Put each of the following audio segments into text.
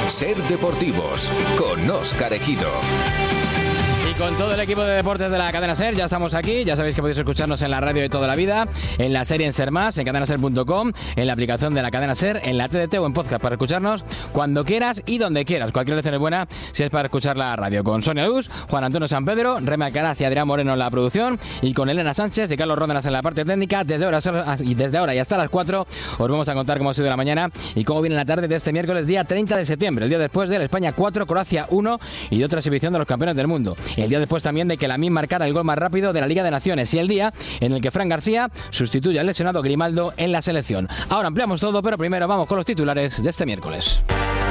Ser Deportivos, con Óscar Ejido. Y con todo el equipo de deportes de la cadena SER, ya estamos aquí. Ya sabéis que podéis escucharnos en la radio de toda la vida, en la serie en SER Más, en cadenaser.com, en la aplicación de la cadena SER, en la TDT o en podcast para escucharnos cuando quieras y donde quieras. Cualquier lección es buena si es para escuchar la radio. Con Sonia Luz, Juan Antonio San Pedro, Rema Alcaraz y Adrián Moreno en la producción, y con Elena Sánchez y Carlos Ródenas en la parte técnica. Desde ahora y hasta las 4 os vamos a contar cómo ha sido la mañana y cómo viene la tarde de este miércoles, día 30 de septiembre, el día después del España 4, Croacia 1 y de otra exhibición de los campeones del mundo. El día después también de que Lamine marcara el gol más rápido de la Liga de Naciones, y el día en el que Fran García sustituye al lesionado Grimaldo en la selección. Ahora ampliamos todo, pero primero vamos con los titulares de este miércoles.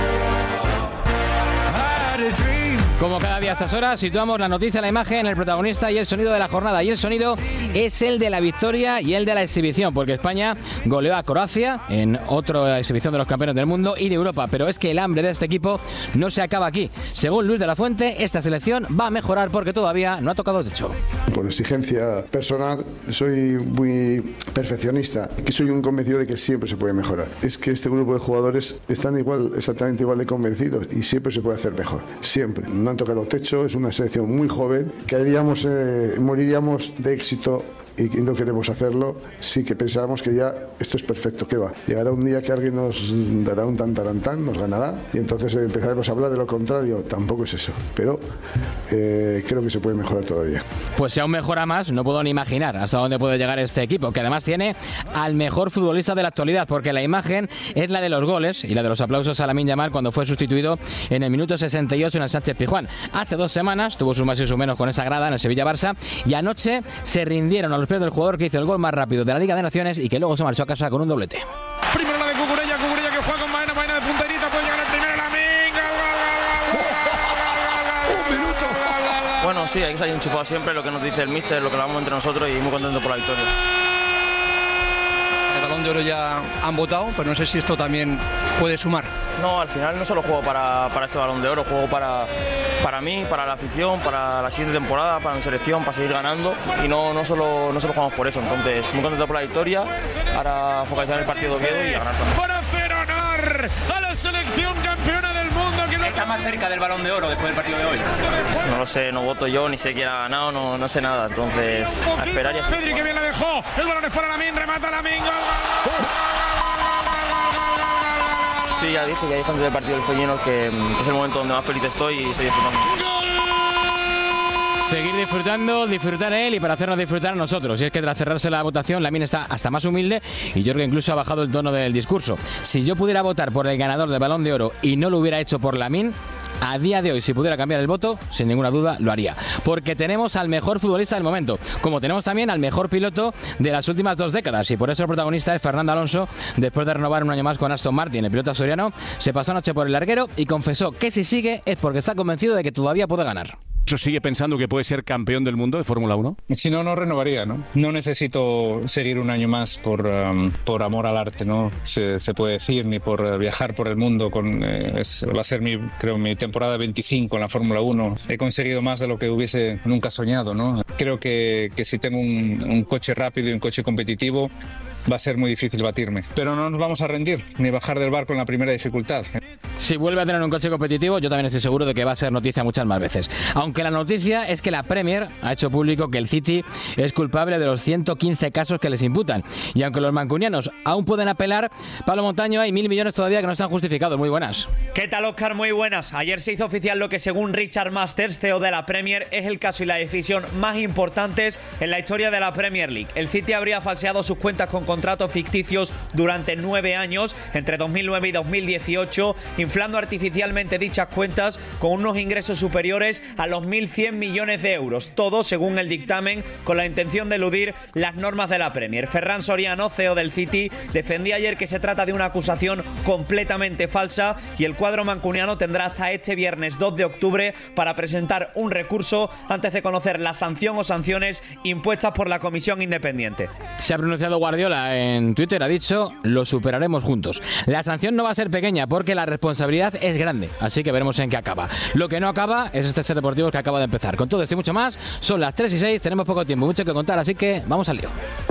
Como cada día a estas horas, situamos la noticia, la imagen, el protagonista y el sonido de la jornada. Y el sonido es el de la victoria y el de la exhibición, porque España goleó a Croacia en otra exhibición de los campeones del mundo y de Europa. Pero es que el hambre de este equipo no se acaba aquí. Según Luis de la Fuente, esta selección va a mejorar porque todavía no ha tocado techo. Por exigencia personal, soy muy perfeccionista, que soy un convencido de que siempre se puede mejorar. Es que este grupo de jugadores están exactamente igual de convencidos y siempre se puede hacer mejor. Siempre. No han tocado techo, es una selección muy joven, que moriríamos de éxito y no queremos hacerlo. Sí que pensábamos que ya esto es perfecto, ¿qué va? Llegará un día que alguien nos dará un tantarantán, nos ganará y entonces empezaremos a hablar de lo contrario. Tampoco es eso, pero creo que se puede mejorar todavía. Pues si aún mejora más, no puedo ni imaginar hasta dónde puede llegar este equipo, que además tiene al mejor futbolista de la actualidad, porque la imagen es la de los goles y la de los aplausos a Lamine Yamal cuando fue sustituido en el minuto 68 en el Sánchez-Pizjuán. Hace 2 semanas tuvo sus más y sus menos con esa grada en el Sevilla-Barça, y anoche se rindieron a los pies del jugador que hizo el gol más rápido de la Liga de Naciones y que luego se marchó a casa con un doblete. Primero la de Cucurella que juega con Baena de punterita, puede llegar el primero, Lamine, gol. Bueno, sí, hay que salir enchufado siempre, lo que nos dice el míster, lo que hablamos entre nosotros, y muy contento por la victoria. El Balón de Oro ya han votado, pero no sé si esto también puede sumar. No, al final no solo juego para este Balón de Oro, juego para mí, para la afición, para la siguiente temporada, para mi selección, para seguir ganando, y no solo jugamos por eso. Entonces, muy contento por la victoria, ahora focalizar en el partido de Oviedo y a ganar también. Para hacer honor a la selección campeona del mundo. ¿Está más cerca del Balón de Oro después del partido de hoy? No lo sé, no voto yo, ni sé quién ha ganado, no sé nada. Entonces, a esperar y a esperar. Pedri, que bien la dejó, el balón es para Lamine, remata Lamine, gol. Sí, ya dije antes del partido del Feyenoord que es el momento donde más feliz estoy y estoy disfrutando. Seguir disfrutando, disfrutar él y para hacernos disfrutar a nosotros. Y es que tras cerrarse la votación, Lamine está hasta más humilde y yo creo que incluso ha bajado el tono del discurso. Si yo pudiera votar por el ganador del Balón de Oro y no lo hubiera hecho por Lamine, a día de hoy, si pudiera cambiar el voto, sin ninguna duda lo haría. Porque tenemos al mejor futbolista del momento, como tenemos también al mejor piloto de las últimas 2 décadas. Y por eso el protagonista es Fernando Alonso. Después de renovar un año más con Aston Martin, el piloto asturiano se pasó anoche por el larguero y confesó que si sigue es porque está convencido de que todavía puede ganar. ¿Sigue pensando que puede ser campeón del mundo de Fórmula 1? Si no, no renovaría, ¿no? No necesito seguir un año más por amor al arte, ¿no? Se puede decir, ni por viajar por el mundo. Va a ser mi temporada 25 en la Fórmula 1. He conseguido más de lo que hubiese nunca soñado, ¿no? Creo que si tengo un coche rápido y un coche competitivo, va a ser muy difícil batirme. Pero no nos vamos a rendir, ni bajar del barco en la primera dificultad. Si vuelve a tener un coche competitivo, yo también estoy seguro de que va a ser noticia muchas más veces. Aunque la noticia es que la Premier ha hecho público que el City es culpable de los 115 casos que les imputan. Y aunque los mancunianos aún pueden apelar, Pablo Montaño, hay 1.000 millones todavía que no están justificados. Muy buenas. ¿Qué tal, Óscar? Muy buenas. Ayer se hizo oficial lo que, según Richard Masters, CEO de la Premier, es el caso y la decisión más importantes en la historia de la Premier League. El City habría falseado sus cuentas con contratos ficticios durante 9 años, entre 2009 y 2018, inflando artificialmente dichas cuentas con unos ingresos superiores a los 1.100 millones de euros. Todo, según el dictamen, con la intención de eludir las normas de la Premier. Ferran Soriano, CEO del City, defendía ayer que se trata de una acusación completamente falsa y el cuadro mancuniano tendrá hasta este viernes 2 de octubre para presentar un recurso antes de conocer la sanción o sanciones impuestas por la comisión independiente. Se ha pronunciado Guardiola en Twitter, ha dicho: lo superaremos juntos. La sanción no va a ser pequeña porque la responsabilidad es grande, así que veremos en qué acaba. Lo que no acaba es este Ser Deportivo que acaba de empezar. Con todo esto y mucho más, son las 3:06, tenemos poco tiempo, mucho que contar, así que vamos al lío.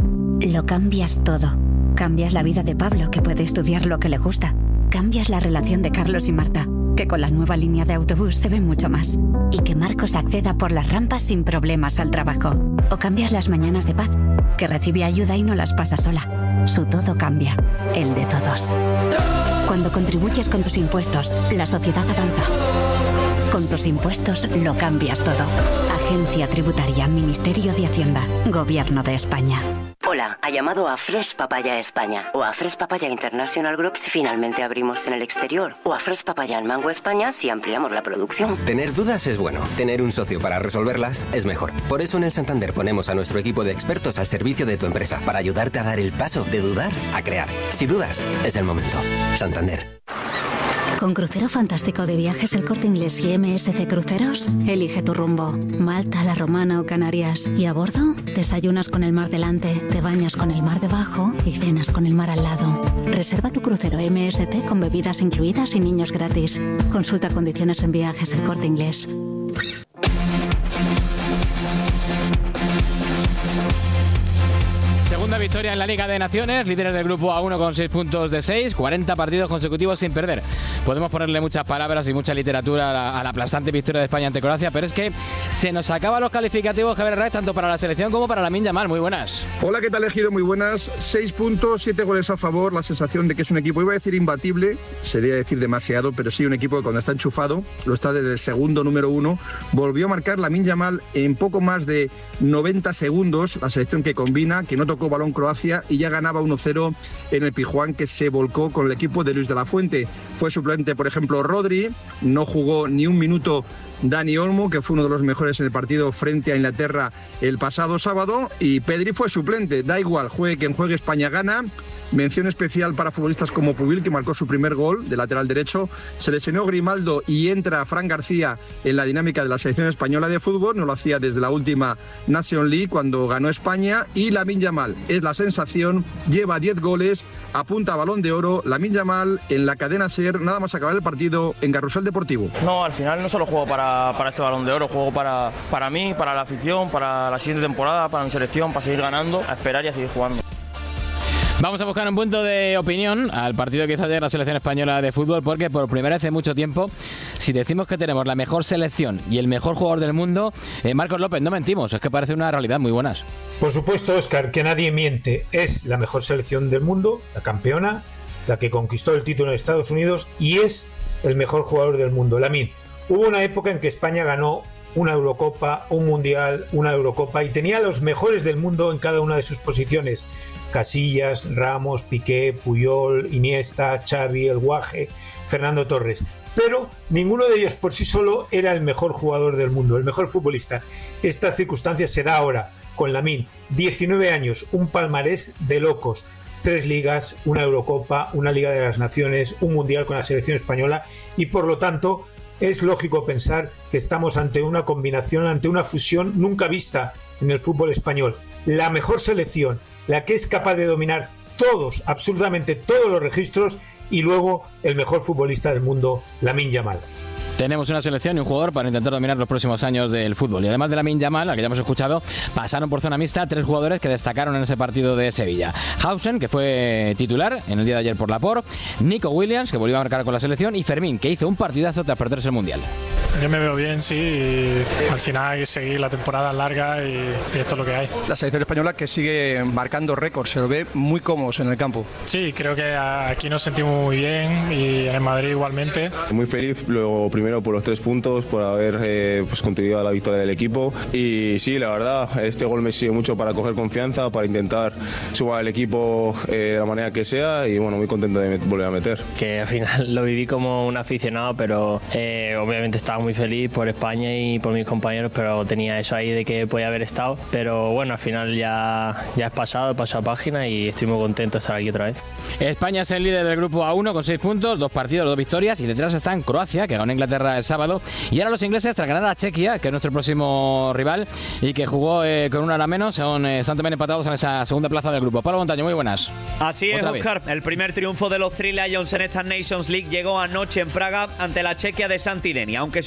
Lo cambias todo. Cambias la vida de Pablo, que puede estudiar lo que le gusta. Cambias la relación de Carlos y Marta. que con la nueva línea de autobús se ve mucho más y que Marcos acceda por las rampas sin problemas al trabajo. O cambias las mañanas de Paz, que recibe ayuda y no las pasa sola. Su todo cambia, el de todos. Cuando contribuyes con tus impuestos, la sociedad avanza. Con tus impuestos lo cambias todo. Agencia Tributaria, Ministerio de Hacienda, Gobierno de España. Hola, ha llamado a Fresh Papaya España o a Fresh Papaya International Group si finalmente abrimos en el exterior o a Fresh Papaya en Mango España si ampliamos la producción. Tener dudas es bueno, tener un socio para resolverlas es mejor. Por eso en el Santander ponemos a nuestro equipo de expertos al servicio de tu empresa para ayudarte a dar el paso de dudar a crear. Si dudas, es el momento. Santander. Con Crucero Fantástico de Viajes El Corte Inglés y MSC Cruceros, elige tu rumbo. Malta, La Romana o Canarias. Y a bordo, desayunas con el mar delante, te bañas con el mar debajo y cenas con el mar al lado. Reserva tu crucero MSC con bebidas incluidas y niños gratis. Consulta condiciones en Viajes El Corte Inglés. Segunda victoria en la Liga de Naciones, líderes del grupo A1 con 6 puntos de 6, 40 partidos consecutivos sin perder. Podemos ponerle muchas palabras y mucha literatura a la aplastante victoria de España ante Croacia, pero es que se nos acaban los calificativos, Javier Herrera, tanto para la selección como para Lamine Yamal. Muy buenas. Hola, ¿qué tal, Ejido? Muy buenas. 6 puntos, 7 goles a favor, la sensación de que es un equipo, iba a decir imbatible, sería decir demasiado, pero sí un equipo que cuando está enchufado, lo está desde el segundo número 1, volvió a marcar Lamine Yamal en poco más de 90 segundos, la selección que combina, que no tocó balón Croacia y ya ganaba 1-0 en el Pijuán, que se volcó con el equipo de Luis de la Fuente. Fue suplente, por ejemplo, Rodri, no jugó ni un minuto Dani Olmo, que fue uno de los mejores en el partido frente a Inglaterra el pasado sábado, y Pedri fue suplente. Da igual, juegue quien juegue, España gana. Mención especial para futbolistas como Pubil, que marcó su primer gol de lateral derecho. Se lesionó Grimaldo y entra Fran García en la dinámica de la selección española de fútbol. No lo hacía desde la última Nation League cuando ganó España. Y Lamine Yamal es la sensación, lleva 10 goles, apunta a Balón de Oro. Lamine Yamal en la cadena SER, nada más acabar el partido en Carrusel Deportivo. No, al final no solo juego para este Balón de Oro, juego para mí, para la afición, para la siguiente temporada, para mi selección, para seguir ganando, a esperar y a seguir jugando. Vamos a buscar un punto de opinión al partido que hizo ayer la selección española de fútbol, porque por primera vez en mucho tiempo, si decimos que tenemos la mejor selección y el mejor jugador del mundo, Marcos López, no mentimos, es que parece una realidad. Muy buenas. Por supuesto, Óscar, que nadie miente. Es la mejor selección del mundo, la campeona, la que conquistó el título en Estados Unidos y es el mejor jugador del mundo, Lamine. Hubo una época en que España ganó una Eurocopa, un Mundial, una Eurocopa y tenía a los mejores del mundo en cada una de sus posiciones. Casillas, Ramos, Piqué, Puyol, Iniesta, Xavi, El Guaje, Fernando Torres. Pero ninguno de ellos por sí solo era el mejor jugador del mundo, el mejor futbolista. Esta circunstancia se da ahora con Lamine. 19 años, un palmarés de locos. 3 ligas, una Eurocopa, una Liga de las Naciones, un Mundial con la selección española y por lo tanto es lógico pensar que estamos ante una combinación, ante una fusión nunca vista en el fútbol español. La mejor selección, la que es capaz de dominar todos, absolutamente todos los registros y luego el mejor futbolista del mundo, Lamine Yamal. Tenemos una selección y un jugador para intentar dominar los próximos años del fútbol. Y además de Lamine Yamal, al que ya hemos escuchado, pasaron por zona mixta 3 jugadores que destacaron en ese partido de Sevilla. Hausen, que fue titular en el día de ayer por Laporte, Nico Williams, que volvió a marcar con la selección, y Fermín, que hizo un partidazo tras perderse el Mundial. Yo me veo bien, sí, y al final hay que seguir, la temporada larga y esto es lo que hay. La selección española que sigue marcando récords, se lo ve muy cómodos en el campo. Sí, creo que aquí nos sentimos muy bien y en el Madrid igualmente. Muy feliz, luego primero por los 3 puntos, por haber contribuido a la victoria del equipo y sí, la verdad, este gol me sirve mucho para coger confianza, para intentar sumar al equipo de la manera que sea y bueno, muy contento de volver a meter. Que al final lo viví como un aficionado, pero obviamente estaba muy feliz por España y por mis compañeros, pero tenía eso ahí de que podía haber estado, pero bueno, al final ya es pasado página y estoy muy contento de estar aquí otra vez. España es el líder del grupo A1 con 6 puntos, 2 partidos, 2 victorias y detrás están Croacia, que ganó Inglaterra el sábado, y ahora los ingleses tras ganar a Chequia, que es nuestro próximo rival y que jugó con una hora menos, están también empatados en esa segunda plaza del grupo. Pablo Montaño, muy buenas. Así es, Óscar. El primer triunfo de los Three Lions en esta Nations League llegó anoche en Praga ante la Chequia de Santidenia. Aunque su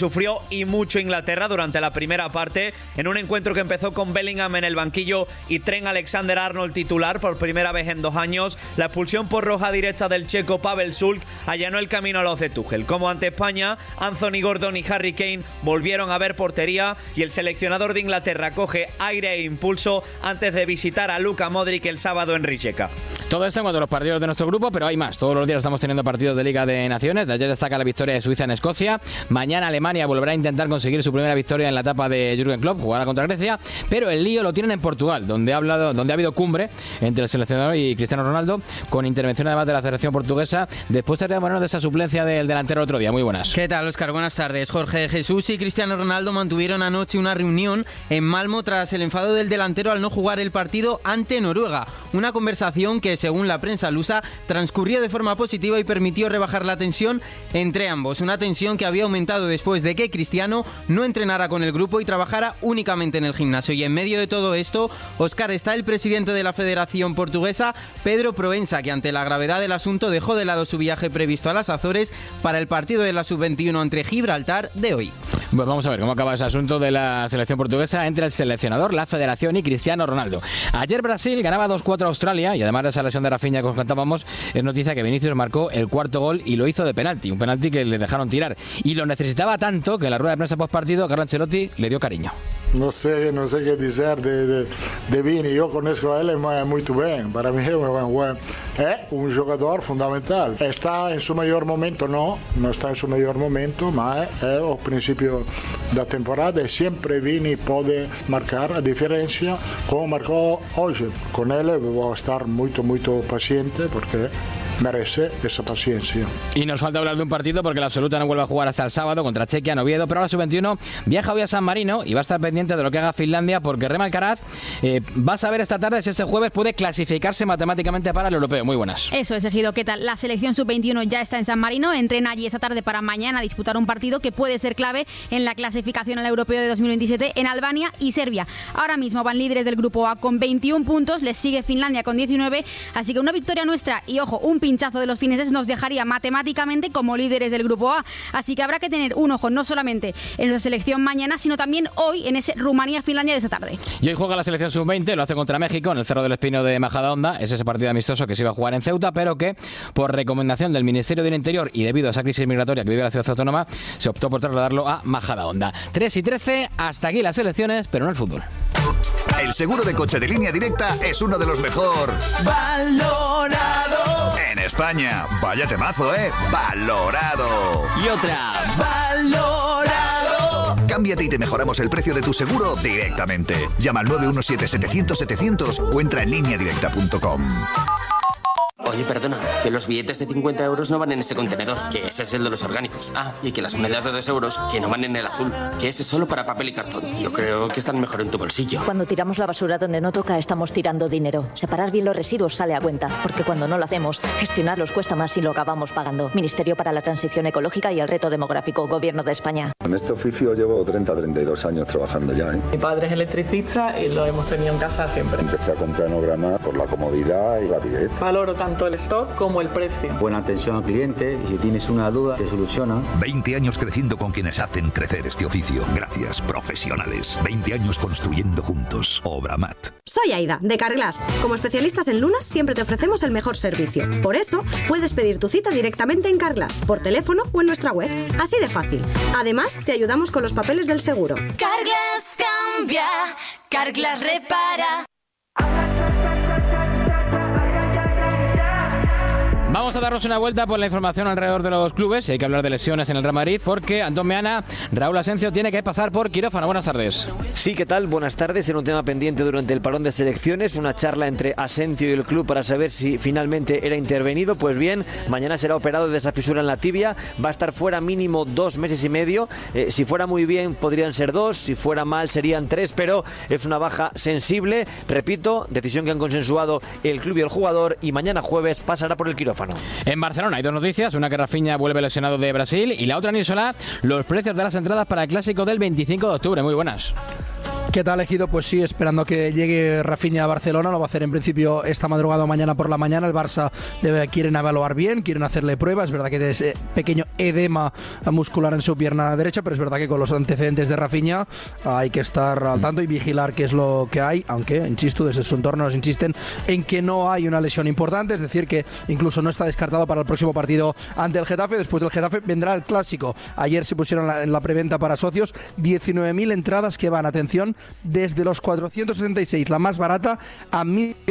sufrió y mucho Inglaterra durante la primera parte, en un encuentro que empezó con Bellingham en el banquillo y Trent Alexander-Arnold titular por primera vez en 2 años. La expulsión por roja directa del checo Pavel Šulc allanó el camino a los de Tuchel. Como ante España, Anthony Gordon y Harry Kane volvieron a ver portería y el seleccionador de Inglaterra coge aire e impulso antes de visitar a Luka Modric el sábado en Rijeka. Todo esto en cuanto a los partidos de nuestro grupo, pero hay más. Todos los días estamos teniendo partidos de Liga de Naciones. De ayer destaca la victoria de Suiza en Escocia. Mañana Alemania volverá a intentar conseguir su primera victoria en la etapa de Jürgen Klopp, jugará contra Grecia, pero el lío lo tienen en Portugal, donde ha habido cumbre entre el seleccionador y Cristiano Ronaldo, con intervención además de la Federación Portuguesa. Después de de esa suplencia del delantero el otro día. Muy buenas. ¿Qué tal, Óscar? Buenas tardes. Jorge Jesús y Cristiano Ronaldo mantuvieron anoche una reunión en Malmo tras el enfado del delantero al no jugar el partido ante Noruega. Una conversación que, según la prensa lusa, transcurrió de forma positiva y permitió rebajar la tensión entre ambos. Una tensión que había aumentado después de que Cristiano no entrenara con el grupo y trabajara únicamente en el gimnasio. Y en medio de todo esto, Óscar, está el presidente de la Federación Portuguesa, Pedro Proença, que ante la gravedad del asunto dejó de lado su viaje previsto a las Azores para el partido de la Sub-21 entre Gibraltar de hoy. Pues vamos a ver cómo acaba ese asunto de la selección portuguesa entre el seleccionador, la Federación y Cristiano Ronaldo. Ayer Brasil ganaba 2-4 a Australia y además de esa lesión de Rafinha que os contábamos, es noticia que Vinicius marcó el cuarto gol y lo hizo de penalti, un penalti que le dejaron tirar y lo necesitaba tanto que en la rueda de prensa post partido Carlo Ancelotti le dio cariño. No sé qué decir de Vini, yo conozco a él muy bien, para mí es un jugador fundamental. Está en su mejor momento, no está en su mejor momento, pero es al principio da temporada e sempre Vini pode marcar a diferencia como marcou hoje. Con ele vou estar muito paciente porque merece esa paciencia. Y nos falta hablar de un partido porque la absoluta no vuelve a jugar hasta el sábado contra Chequia en Oviedo, pero la Sub-21 viaja hoy a San Marino y va a estar pendiente de lo que haga Finlandia porque Rema Alcaraz va a saber esta tarde si este jueves puede clasificarse matemáticamente para el europeo. Muy buenas. Eso es, Ejido. ¿Qué tal? La selección Sub-21 ya está en San Marino, entrena allí esta tarde para mañana disputar un partido que puede ser clave en la clasificación al europeo de 2027 en Albania y Serbia. Ahora mismo van líderes del grupo A con 21 puntos, les sigue Finlandia con 19, así que una victoria nuestra y, ojo, un pinchazo de los fineses nos dejaría matemáticamente como líderes del grupo A. Así que habrá que tener un ojo no solamente en la selección mañana, sino también hoy en ese Rumanía-Finlandia de esta tarde. Y hoy juega la selección Sub-20, lo hace contra México en el Cerro del Espino de Majadahonda. Es ese partido amistoso que se iba a jugar en Ceuta, pero que por recomendación del Ministerio del Interior y debido a esa crisis migratoria que vive la ciudad autónoma, se optó por trasladarlo a Majadahonda. 3:13, hasta aquí las selecciones, pero no el fútbol. El seguro de coche de Línea Directa es uno de los mejor valorado en España. Vaya temazo, valorado. Y otra, valorado. Cámbiate y te mejoramos el precio de tu seguro directamente. Llama al 917-700-700 o entra en lineadirecta.com. Oye, perdona, que los billetes de 50 euros no van en ese contenedor, que ese es el de los orgánicos. Ah, y que las monedas de 2 euros, que no van en el azul, que ese es solo para papel y cartón. Yo creo que están mejor en tu bolsillo. Cuando tiramos la basura donde no toca, estamos tirando dinero. Separar bien los residuos sale a cuenta, porque cuando no lo hacemos, gestionarlos cuesta más y lo acabamos pagando. Ministerio para la Transición Ecológica y el Reto Demográfico, Gobierno de España. En este oficio llevo 32 años trabajando ya. Mi padre es electricista y lo hemos tenido en casa siempre. Empecé a comprar en Ograma por la comodidad y rapidez. Valoro tanto el stock como el precio. Buena atención al cliente y si tienes una duda te soluciona. 20 años creciendo con quienes hacen crecer este oficio. Gracias, profesionales. 20 años construyendo juntos. Obramat. Soy Aida, de Carglass. Como especialistas en lunas siempre te ofrecemos el mejor servicio. Por eso puedes pedir tu cita directamente en Carglass, por teléfono o en nuestra web. Así de fácil. Además, te ayudamos con los papeles del seguro. Carglass cambia, Carglass repara. Vamos a darnos una vuelta por la información alrededor de los clubes. Hay que hablar de lesiones en el Real Madrid porque Antón Meana, Raúl Asencio tiene que pasar por quirófano. Buenas tardes. Sí, ¿qué tal? Buenas tardes. Era un tema pendiente durante el parón de selecciones, una charla entre Asencio y el club para saber si finalmente era intervenido. Pues bien, mañana será operado de esa fisura en la tibia. Va a estar fuera mínimo 2 meses y medio. Si fuera muy bien podrían ser 2, si fuera mal serían 3, pero es una baja sensible. Repito, decisión que han consensuado el club y el jugador y mañana jueves pasará por el quirófano. En Barcelona hay 2 noticias, una que Rafinha vuelve lesionado de Brasil y la otra, Nisola, los precios de las entradas para el clásico del 25 de octubre. Muy buenas. ¿Qué tal, Ejido? Pues sí, esperando que llegue Rafinha a Barcelona. Lo va a hacer en principio esta madrugada o mañana por la mañana. El Barça quieren evaluar bien, quieren hacerle pruebas. Es verdad que tiene ese pequeño edema muscular en su pierna derecha, pero es verdad que con los antecedentes de Rafinha hay que estar al tanto y vigilar qué es lo que hay, aunque, insisto, desde su entorno nos insisten en que no hay una lesión importante, es decir, que incluso no está descartado para el próximo partido ante el Getafe. Después del Getafe vendrá el Clásico. Ayer se pusieron en la preventa para socios 19.000 entradas que van, atención, desde los 466, la más barata, a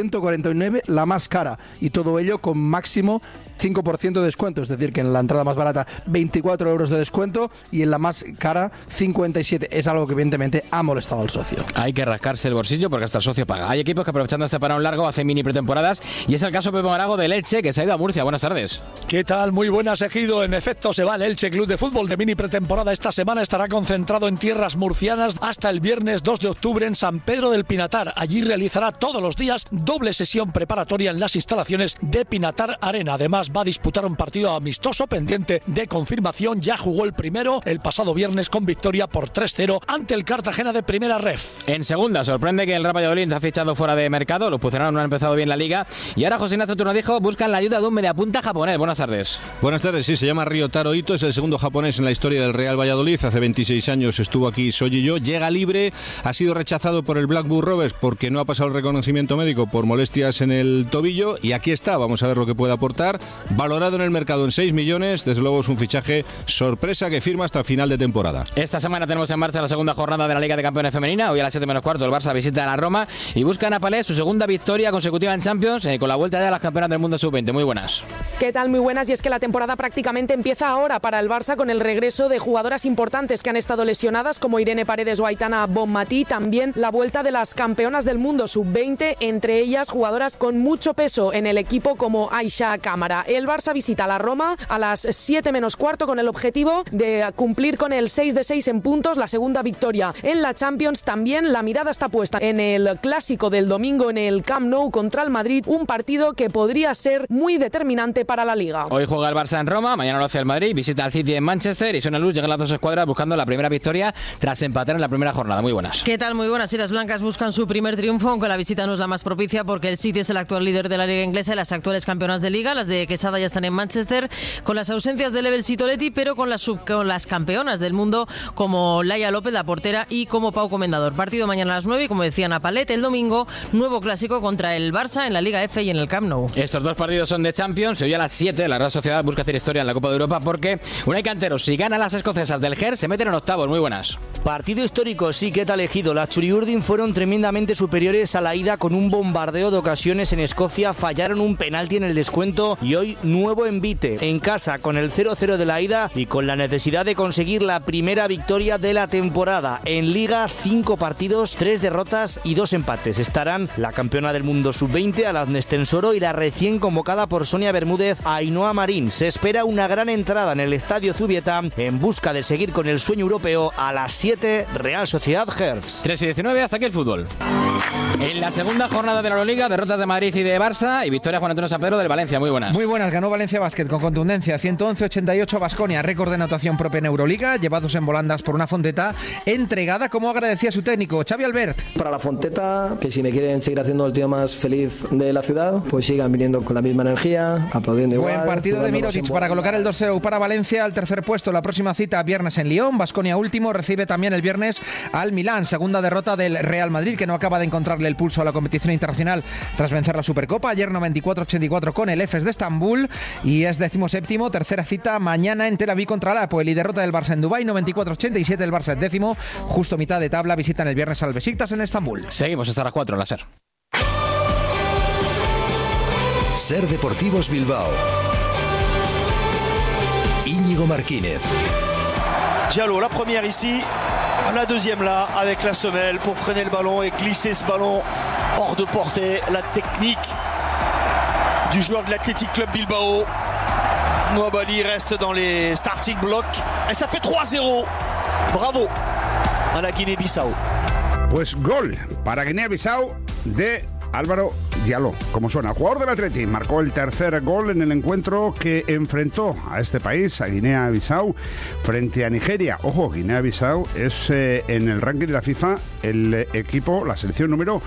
1.149, la más cara, y todo ello con máximo 5% de descuento, es decir, que en la entrada más barata 24 euros de descuento y en la más cara 57. Es algo que evidentemente ha molestado al socio. Hay que rascarse el bolsillo porque hasta el socio paga. Hay equipos que, aprovechando este parón largo, hacen mini pretemporadas, y es el caso de Pepe Marago del Elche, que se ha ido a Murcia. Buenas tardes. ¿Qué tal? Muy buenas, Ejido. En efecto, se va el Elche Club de Fútbol de mini pretemporada. Esta semana estará concentrado en tierras murcianas hasta el viernes 2 de octubre en San Pedro del Pinatar. Allí realizará todos los días doble sesión preparatoria en las instalaciones de Pinatar Arena. Además, va a disputar un partido amistoso pendiente de confirmación. Ya jugó el primero el pasado viernes con victoria por 3-0 ante el Cartagena de Primera Ref. En segunda, sorprende que el Real Valladolid ha fichado fuera de mercado. Los puceranos no han empezado bien la liga y ahora José Ignacio Tornodijo buscan la ayuda de un mediapunta japonés. Buenas tardes. Buenas tardes, sí, se llama Ryotaro Ito, es el segundo japonés en la historia del Real Valladolid. Hace 26 años estuvo aquí Soji-yo, llega libre, ha sido rechazado por el Blackburn Rovers porque no ha pasado el reconocimiento médico por molestias en el tobillo, y aquí está, vamos a ver lo que puede aportar. Valorado en el mercado en 6 millones, desde luego es un fichaje sorpresa que firma hasta final de temporada. Esta semana tenemos en marcha la segunda jornada de la Liga de Campeones Femenina. Hoy a las 7 menos cuarto el Barça visita a la Roma y buscan a Palés su segunda victoria consecutiva en Champions, con la vuelta ya a las campeonas del mundo sub-20. Muy buenas. ¿Qué tal? Muy buenas. Y es que la temporada prácticamente empieza ahora para el Barça, con el regreso de jugadoras importantes que han estado lesionadas, como Irene Paredes o Aitana Bonmatí. También la vuelta de las campeonas del mundo sub-20, entre ellas jugadoras con mucho peso en el equipo como Aisha Cámara. El Barça visita a la Roma a las 7 menos cuarto con el objetivo de cumplir con el 6 de 6 en puntos, la segunda victoria en la Champions. También la mirada está puesta en el clásico del domingo en el Camp Nou contra el Madrid, un partido que podría ser muy determinante para la Liga. Hoy juega el Barça en Roma, mañana lo hace el Madrid, visita al City en Manchester y Sonia Luz llegan las dos escuadras buscando la primera victoria tras empatar en la primera jornada. Muy buenas. ¿Qué tal? Muy buenas. Y las blancas buscan su primer triunfo, aunque la visita no es la más propicia porque el City es el actual líder de la Liga inglesa y las actuales campeonas de Liga. Las de Quesada ya están en Manchester, con las ausencias de Lebel Sitoletti, pero con las campeonas del mundo como Laia López, la portera, y como Pau Comendador. Partido mañana a las 9 y, como decía Napalet, el domingo nuevo clásico contra el Barça en la Liga F y en el Camp Nou. Estos dos partidos son de Champions. Hoy a las 7 la Real Sociedad busca hacer historia en la Copa de Europa porque Unai Cantero, si gana las escocesas del GER, se meten en octavos. Muy buenas. Partido histórico, sí, que tal elegido. Las Churiurdin fueron tremendamente superiores a la ida con un bombardeo de ocasiones en Escocia, fallaron un penalti en el descuento y hoy nuevo envite en casa con el 0-0 de la ida y con la necesidad de conseguir la primera victoria de la temporada. En Liga, 5 partidos, 3 derrotas y 2 empates. Estarán la campeona del mundo sub-20, Aladnes Tensoro, y la recién convocada por Sonia Bermúdez, Ainhoa Marín. Se espera una gran entrada en el Estadio Zubieta en busca de seguir con el sueño europeo. A las 7, Real Sociedad Hertz. 3:19, hasta aquí el fútbol. En la segunda jornada de la Euroliga, derrotas de Madrid y de Barça y victoria Juan Antonio San Pedro del Valencia. Muy buenas. Muy buenas, ganó Valencia Basket con contundencia, 111-88 Baskonia, récord de anotación propia en Euroliga, llevados en volandas por una Fonteta entregada, como agradecía su técnico, Xavi Albert. Para la Fonteta, que si me quieren seguir haciendo el tío más feliz de la ciudad, pues sigan viniendo con la misma energía, aplaudiendo igual. Buen partido de Mirotic para colocar el 2-0 para Valencia al tercer puesto. La próxima cita viernes en Lyon, Baskonia último, recibe también el viernes al Milán. Segunda derrota del Real Madrid, que no acaba de encontrarle el pulso a la competición internacional tras vencer la Supercopa. Ayer 94-84 con el Efes de Estambul y es 17º, tercera cita mañana en Tel Aviv contra el Apoel, y derrota del Barça en Dubái, 94-87. El Barça es 10º, justo mitad de tabla, visitan el viernes al Besiktas en Estambul. Seguimos hasta las 4 en la SER. SER Deportivos Bilbao. Íñigo Martínez. Diallo, la première ici, la deuxième là, avec la semelle pour freiner le ballon et glisser ce ballon hors de portée. La technique du joueur de l'Athletic Club Bilbao. Nouabali reste dans les starting blocks et ça fait 3-0. Bravo a la Guinée-Bissau. Pues gol para Guinea-Bissau de Álvaro Diallo, como suena, jugador del Atleti, marcó el tercer gol en el encuentro que enfrentó a este país, a Guinea-Bissau, frente a Nigeria. Ojo, Guinea-Bissau es en el ranking de la FIFA el equipo, la selección número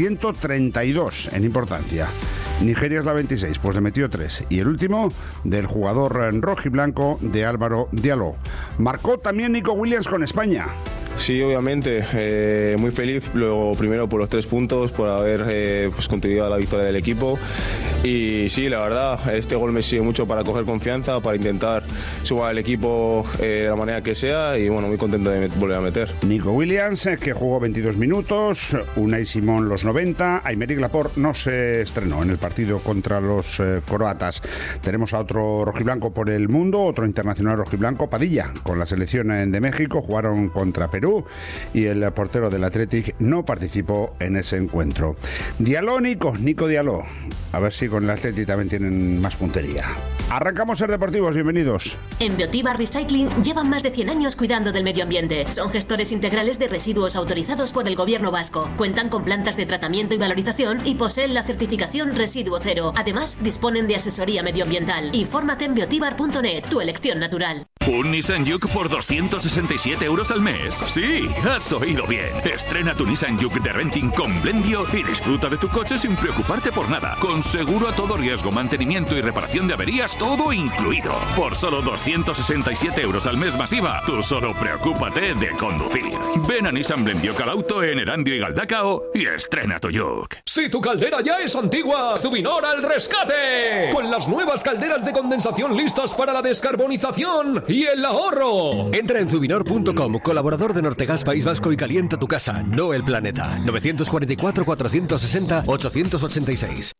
132 en importancia. Nigeria es la 26, pues le metió 3. Y el último, del jugador rojiblanco de Álvaro Diallo. Marcó también Nico Williams con España. Sí, obviamente, muy feliz, lo primero por los 3 puntos, por haber contribuido a la victoria del equipo. Y sí, la verdad, este gol me sirve mucho para coger confianza, para intentar sumar al equipo de la manera que sea, y bueno, muy contento de volver a meter. Nico Williams, que jugó 22 minutos, Unai Simón los 90, Aymeric Laporte no se estrenó en el partido contra los croatas. Tenemos a otro rojiblanco por el mundo, otro internacional rojiblanco, Padilla, con la selección de México, jugaron contra Perú, y el portero del Athletic no participó en ese encuentro. Diallo, Nico Diallo. A ver si con el Athletic también tienen más puntería. Arrancamos Ser Deportivos, bienvenidos. En Biotibar Recycling llevan más de 100 años cuidando del medio ambiente. Son gestores integrales de residuos autorizados por el gobierno vasco. Cuentan con plantas de tratamiento y valorización y poseen la certificación Residuo Cero. Además, disponen de asesoría medioambiental. Infórmate en biotibar.net, tu elección natural. ¿Un Nissan Juke por 267 euros al mes? Sí, has oído bien. Estrena tu Nissan Juke de renting con Blendio y disfruta de tu coche sin preocuparte por nada. Con seguro a todo riesgo, mantenimiento y reparación de averías, todo incluido. Por solo 267 euros al mes masiva, tú solo preocúpate de conducir. Ven a Nissan Blendio Calauto en Erandio y Galdacao y estrena tu Juke. Si tu caldera ya es antigua, Zubinor al rescate. Con las nuevas calderas de condensación listas para la descarbonización y el ahorro. Entra en Zubinor.com, colaborador de Nortegas País Vasco, y calienta tu casa, no el planeta. 944 460 886.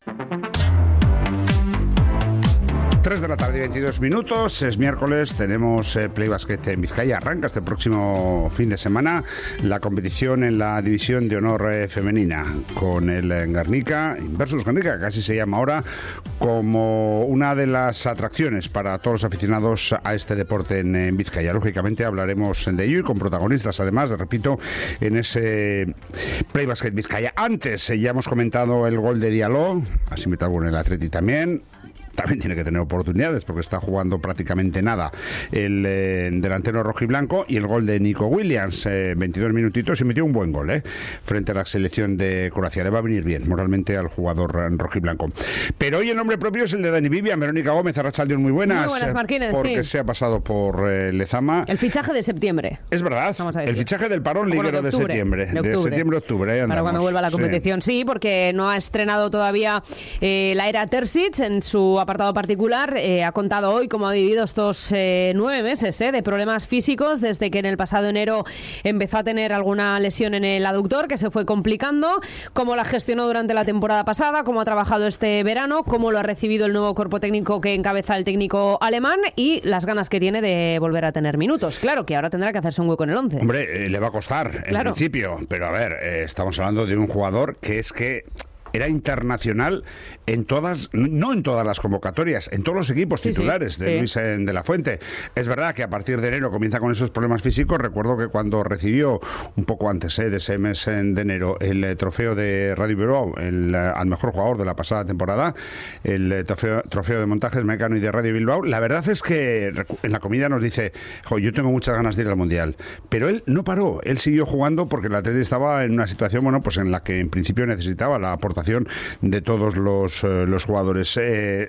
3 de la tarde y 22 minutos, es miércoles, tenemos Play Basket en Vizcaya. Arranca este próximo fin de semana la competición en la división de honor femenina, con el Guernica versus Guernica, casi se llama ahora, como una de las atracciones para todos los aficionados a este deporte en Vizcaya. Lógicamente hablaremos de ello y con protagonistas, además, repito, en ese Play Basket Vizcaya. Antes ya hemos comentado el gol de Diallo, así metió algo en el Atleti también. También tiene que tener oportunidades porque está jugando prácticamente nada el delantero rojiblanco, y el gol de Nico Williams, 22 minutitos, y metió un buen gol frente a la selección de Croacia. Le va a venir bien moralmente al jugador rojiblanco. Pero hoy el nombre propio es el de Dani Vivian. Verónica Gómez, Arratsaldeon, muy buenas. Muy buenas, Marquínez, porque sí. Se ha pasado por Lezama. El fichaje de septiembre. Es verdad, el fichaje del parón liguero de septiembre. De septiembre-octubre. Para cuando vuelva a la competición, sí, porque no ha estrenado todavía la era Terzic en su apartado particular. Ha contado hoy cómo ha vivido estos 9 meses de problemas físicos desde que en el pasado enero empezó a tener alguna lesión en el aductor que se fue complicando, cómo la gestionó durante la temporada pasada, cómo ha trabajado este verano, cómo lo ha recibido el nuevo cuerpo técnico que encabeza el técnico alemán y las ganas que tiene de volver a tener minutos. Claro que ahora tendrá que hacerse un hueco en el 11. Hombre, le va a costar en principio, pero a ver, estamos hablando de un jugador que es que era internacional en todas, no en todas las convocatorias, en todos los equipos titulares de Luis de la Fuente. Es verdad que a partir de enero comienza con esos problemas físicos. Recuerdo que cuando recibió, un poco antes de ese mes de enero, el trofeo de Radio Bilbao al mejor jugador de la pasada temporada, el trofeo de montajes Mecano y de Radio Bilbao, la verdad es que en la comida nos dice: yo tengo muchas ganas de ir al Mundial, pero él no paró, él siguió jugando porque el Atleti estaba en una situación, bueno, pues en la que en principio necesitaba la aportación de todos los jugadores.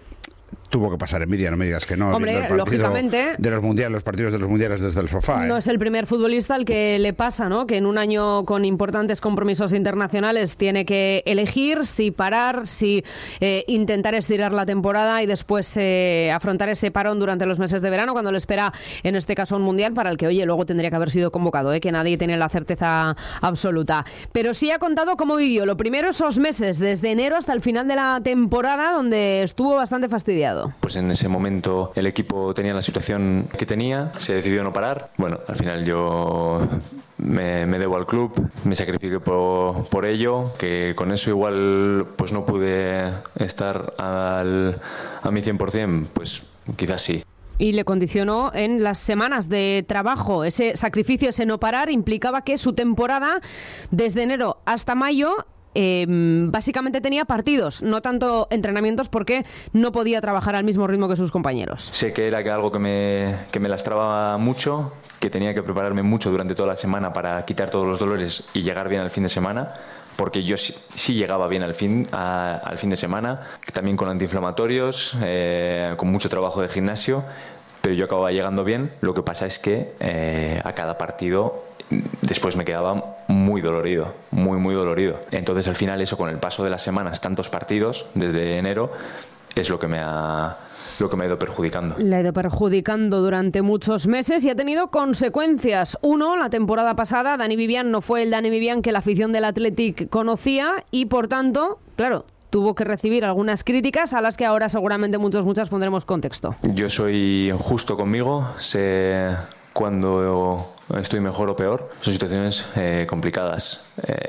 Tuvo que pasar envidia, no me digas que no. Hombre, lógicamente. De los mundiales, los partidos de los mundiales desde el sofá. No es el primer futbolista al que le pasa, ¿no? Que en un año con importantes compromisos internacionales tiene que elegir si parar, si intentar estirar la temporada y después afrontar ese parón durante los meses de verano, cuando le espera, en este caso, un mundial para el que, oye, luego tendría que haber sido convocado, que nadie tiene la certeza absoluta. Pero sí ha contado cómo vivió lo primero esos meses, desde enero hasta el final de la temporada, donde estuvo bastante fastidiado. Pues en ese momento el equipo tenía la situación que tenía, se decidió no parar. Bueno, al final yo me debo al club, me sacrifiqué por ello, que con eso igual pues no pude estar a mi 100%, pues quizás sí. Y le condicionó en las semanas de trabajo. Ese sacrificio, ese no parar, implicaba que su temporada, desde enero hasta mayo, básicamente tenía partidos, no tanto entrenamientos, porque no podía trabajar al mismo ritmo que sus compañeros. Sé que era algo que me lastraba mucho, que tenía que prepararme mucho durante toda la semana para quitar todos los dolores y llegar bien al fin de semana, porque yo sí llegaba bien al fin de semana, también con antiinflamatorios, con mucho trabajo de gimnasio, pero yo acababa llegando bien. Lo que pasa es que a cada partido después me quedaba muy dolorido, muy dolorido. Entonces al final eso, con el paso de las semanas, tantos partidos desde enero, es lo que me ha ido perjudicando. Le ha ido perjudicando durante muchos meses y ha tenido consecuencias. Uno, la temporada pasada, Dani Vivian no fue el Dani Vivian que la afición del Athletic conocía y, por tanto, claro, tuvo que recibir algunas críticas a las que ahora seguramente muchas pondremos contexto. Yo soy justo conmigo, sé cuando estoy mejor o peor. Son situaciones complicadas,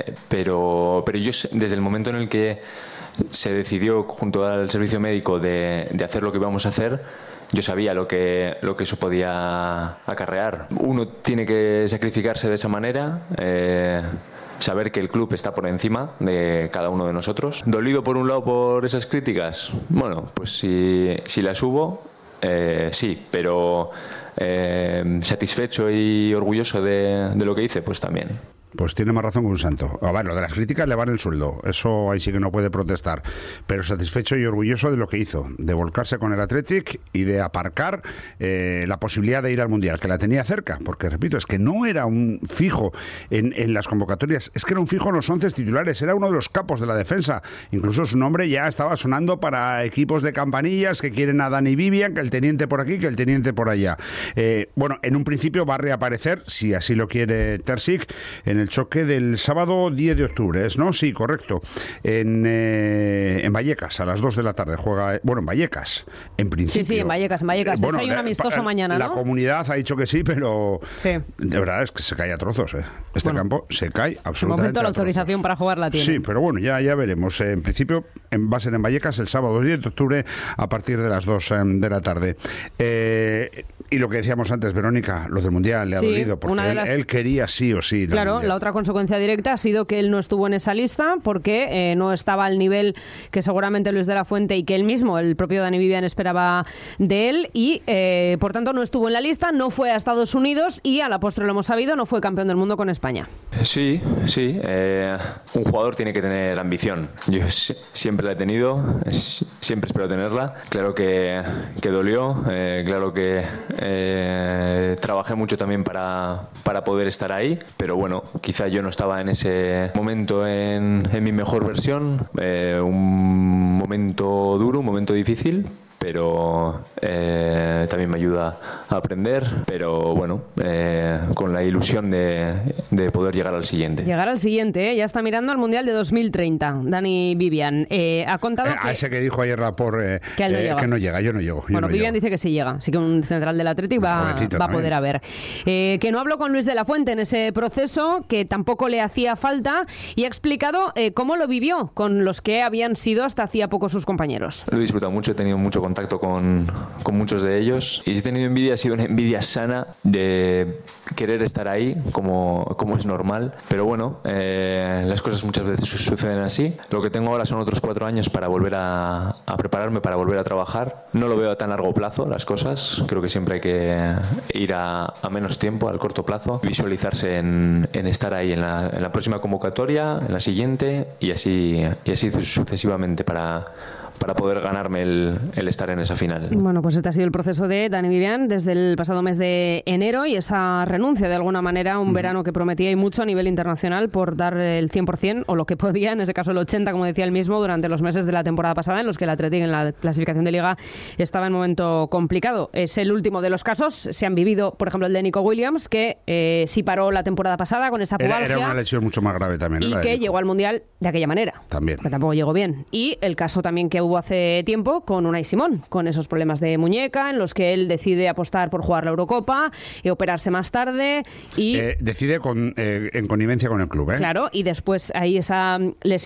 pero yo desde el momento en el que se decidió junto al servicio médico de hacer lo que íbamos a hacer, yo sabía lo que eso podía acarrear. Uno tiene que sacrificarse de esa manera, saber que el club está por encima de cada uno de nosotros. Dolido por un lado por esas críticas, bueno, pues si las hubo, sí, pero satisfecho y orgulloso de lo que hice, pues también. Pues tiene más razón que un santo. A ver, lo de las críticas le van el sueldo. Eso ahí sí que no puede protestar. Pero satisfecho y orgulloso de lo que hizo. De volcarse con el Athletic y de aparcar la posibilidad de ir al Mundial, que la tenía cerca. Porque, repito, es que no era un fijo en las convocatorias. Es que era un fijo en los 11 titulares. Era uno de los capos de la defensa. Incluso su nombre ya estaba sonando para equipos de campanillas que quieren a Dani Vivian, que el teniente por aquí, que el teniente por allá. Bueno, en un principio va a reaparecer, si así lo quiere Terzic, en el choque del sábado 10 de octubre, ¿no? Sí, correcto. En Vallecas, a las 2 de la tarde juega... Bueno, en Vallecas, en principio. Sí, en Vallecas. Bueno, hay un amistoso mañana, ¿no? La comunidad ha dicho que sí, pero de verdad es que se cae a trozos, ¿eh? Campo se cae absolutamente. De momento la autorización para jugar la tiene. Sí, pero bueno, ya veremos. En principio va a ser en Vallecas el sábado 10 de octubre a partir de las 2 de la tarde. Y lo que decíamos antes, Verónica, lo del Mundial le ha dolido, porque él quería sí o sí. Claro, la otra consecuencia directa ha sido que él no estuvo en esa lista porque no estaba al nivel que seguramente Luis de la Fuente y que él mismo, el propio Dani Vivian, esperaba de él y por tanto no estuvo en la lista, no fue a Estados Unidos y a la postre lo hemos sabido, no fue campeón del mundo con España. Sí. Un jugador tiene que tener ambición. Yo siempre la he tenido, siempre espero tenerla. Claro que dolió, claro que trabajé mucho también para poder estar ahí, pero bueno, quizá yo no estaba en ese momento en mi mejor versión, un momento duro, un momento difícil, pero también me ayuda a aprender, pero bueno, con la ilusión de poder llegar al siguiente. Llegar al siguiente, ya está mirando al Mundial de 2030, Dani Vivian. Ha contado a ese que dijo ayer Laporte que no llega, yo no llego. Bueno, Vivian dice que sí llega, así que un central del Athletic va a poder haber. Que no habló con Luis de la Fuente en ese proceso, que tampoco le hacía falta, y ha explicado cómo lo vivió con los que habían sido hasta hacía poco sus compañeros. Lo he disfrutado mucho, he tenido mucho contacto con muchos de ellos y si he tenido envidia, ha sido una envidia sana de querer estar ahí como es normal, pero bueno, las cosas muchas veces suceden así. Lo que tengo ahora son otros 4 años para volver a prepararme, para volver a trabajar. No lo veo a tan largo plazo las cosas, creo que siempre hay que ir a menos tiempo, al corto plazo, visualizarse en estar ahí en la próxima convocatoria, en la siguiente y así sucesivamente para poder ganarme el estar en esa final. Bueno, pues este ha sido el proceso de Dani Vivian desde el pasado mes de enero y esa renuncia de alguna manera a un verano que prometía y mucho a nivel internacional por dar el 100% o lo que podía, en ese caso el 80%, como decía él mismo, durante los meses de la temporada pasada en los que el Athletic en la clasificación de Liga estaba en momento complicado. Es el último de los casos. Se han vivido, por ejemplo, el de Nico Williams, que sí paró la temporada pasada con esa pubalgia. Era una lesión mucho más grave también. Y que llegó al Mundial de aquella manera. También. Que tampoco llegó bien. Y el caso también que hubo hace tiempo con Unai Simón, con esos problemas de muñeca en los que él decide apostar por jugar la Eurocopa y operarse más tarde y decide en connivencia con el club, Claro, y después hay esa lesión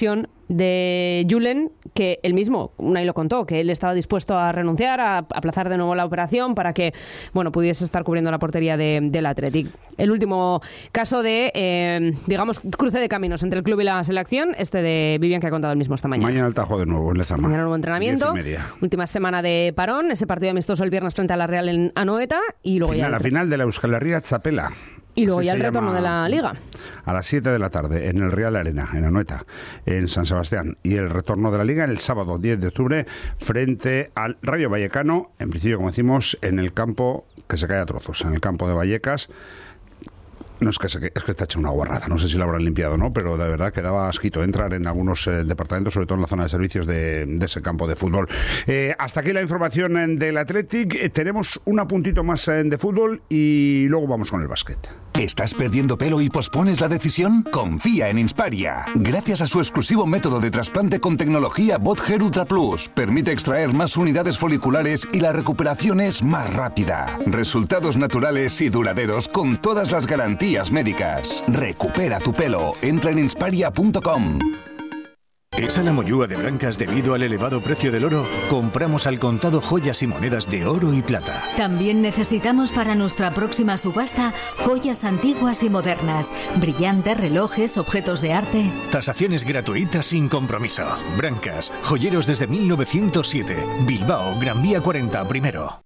de Julen, que él mismo, Unai lo contó, que él estaba dispuesto a renunciar, a aplazar de nuevo la operación para que, bueno, pudiese estar cubriendo la portería del Athletic. El último caso de, digamos, cruce de caminos entre el club y la selección, de Vivian, que ha contado él mismo esta mañana. Mañana el Tajo de nuevo en Lezama. Mañana nuevo entrenamiento. 10:30. Última semana de parón, ese partido amistoso el viernes frente a la Real en Anoeta y luego la final de la Euskal Herria Txapela. Y luego ya el retorno de la Liga. A las 7 de la tarde en el Real Arena, en Anoeta, en San Sebastián. Y el retorno de la Liga el sábado 10 de octubre frente al Rayo Vallecano. En principio, como decimos, en el campo que se cae a trozos, en el campo de Vallecas. No es que está hecha una guarrada, no sé si lo habrán limpiado o no, pero de verdad que daba asquito entrar en algunos departamentos, sobre todo en la zona de servicios de ese campo de fútbol. Hasta aquí la información del Athletic. Tenemos un apuntito más de fútbol y luego vamos con el básquet. ¿Estás perdiendo pelo y pospones la decisión? Confía en Insparia. Gracias a su exclusivo método de trasplante con tecnología Bot Hair Ultra Plus, permite extraer más unidades foliculares y la recuperación es más rápida. Resultados naturales y duraderos con todas las garantías médicas. Recupera tu pelo. Entra en insparia.com. ¿Es a la mollúa de Brancas debido al elevado precio del oro? Compramos al contado joyas y monedas de oro y plata. También necesitamos para nuestra próxima subasta joyas antiguas y modernas, brillantes, relojes, objetos de arte. Tasaciones gratuitas sin compromiso. Brancas, joyeros desde 1907. Bilbao, Gran Vía 40, primero.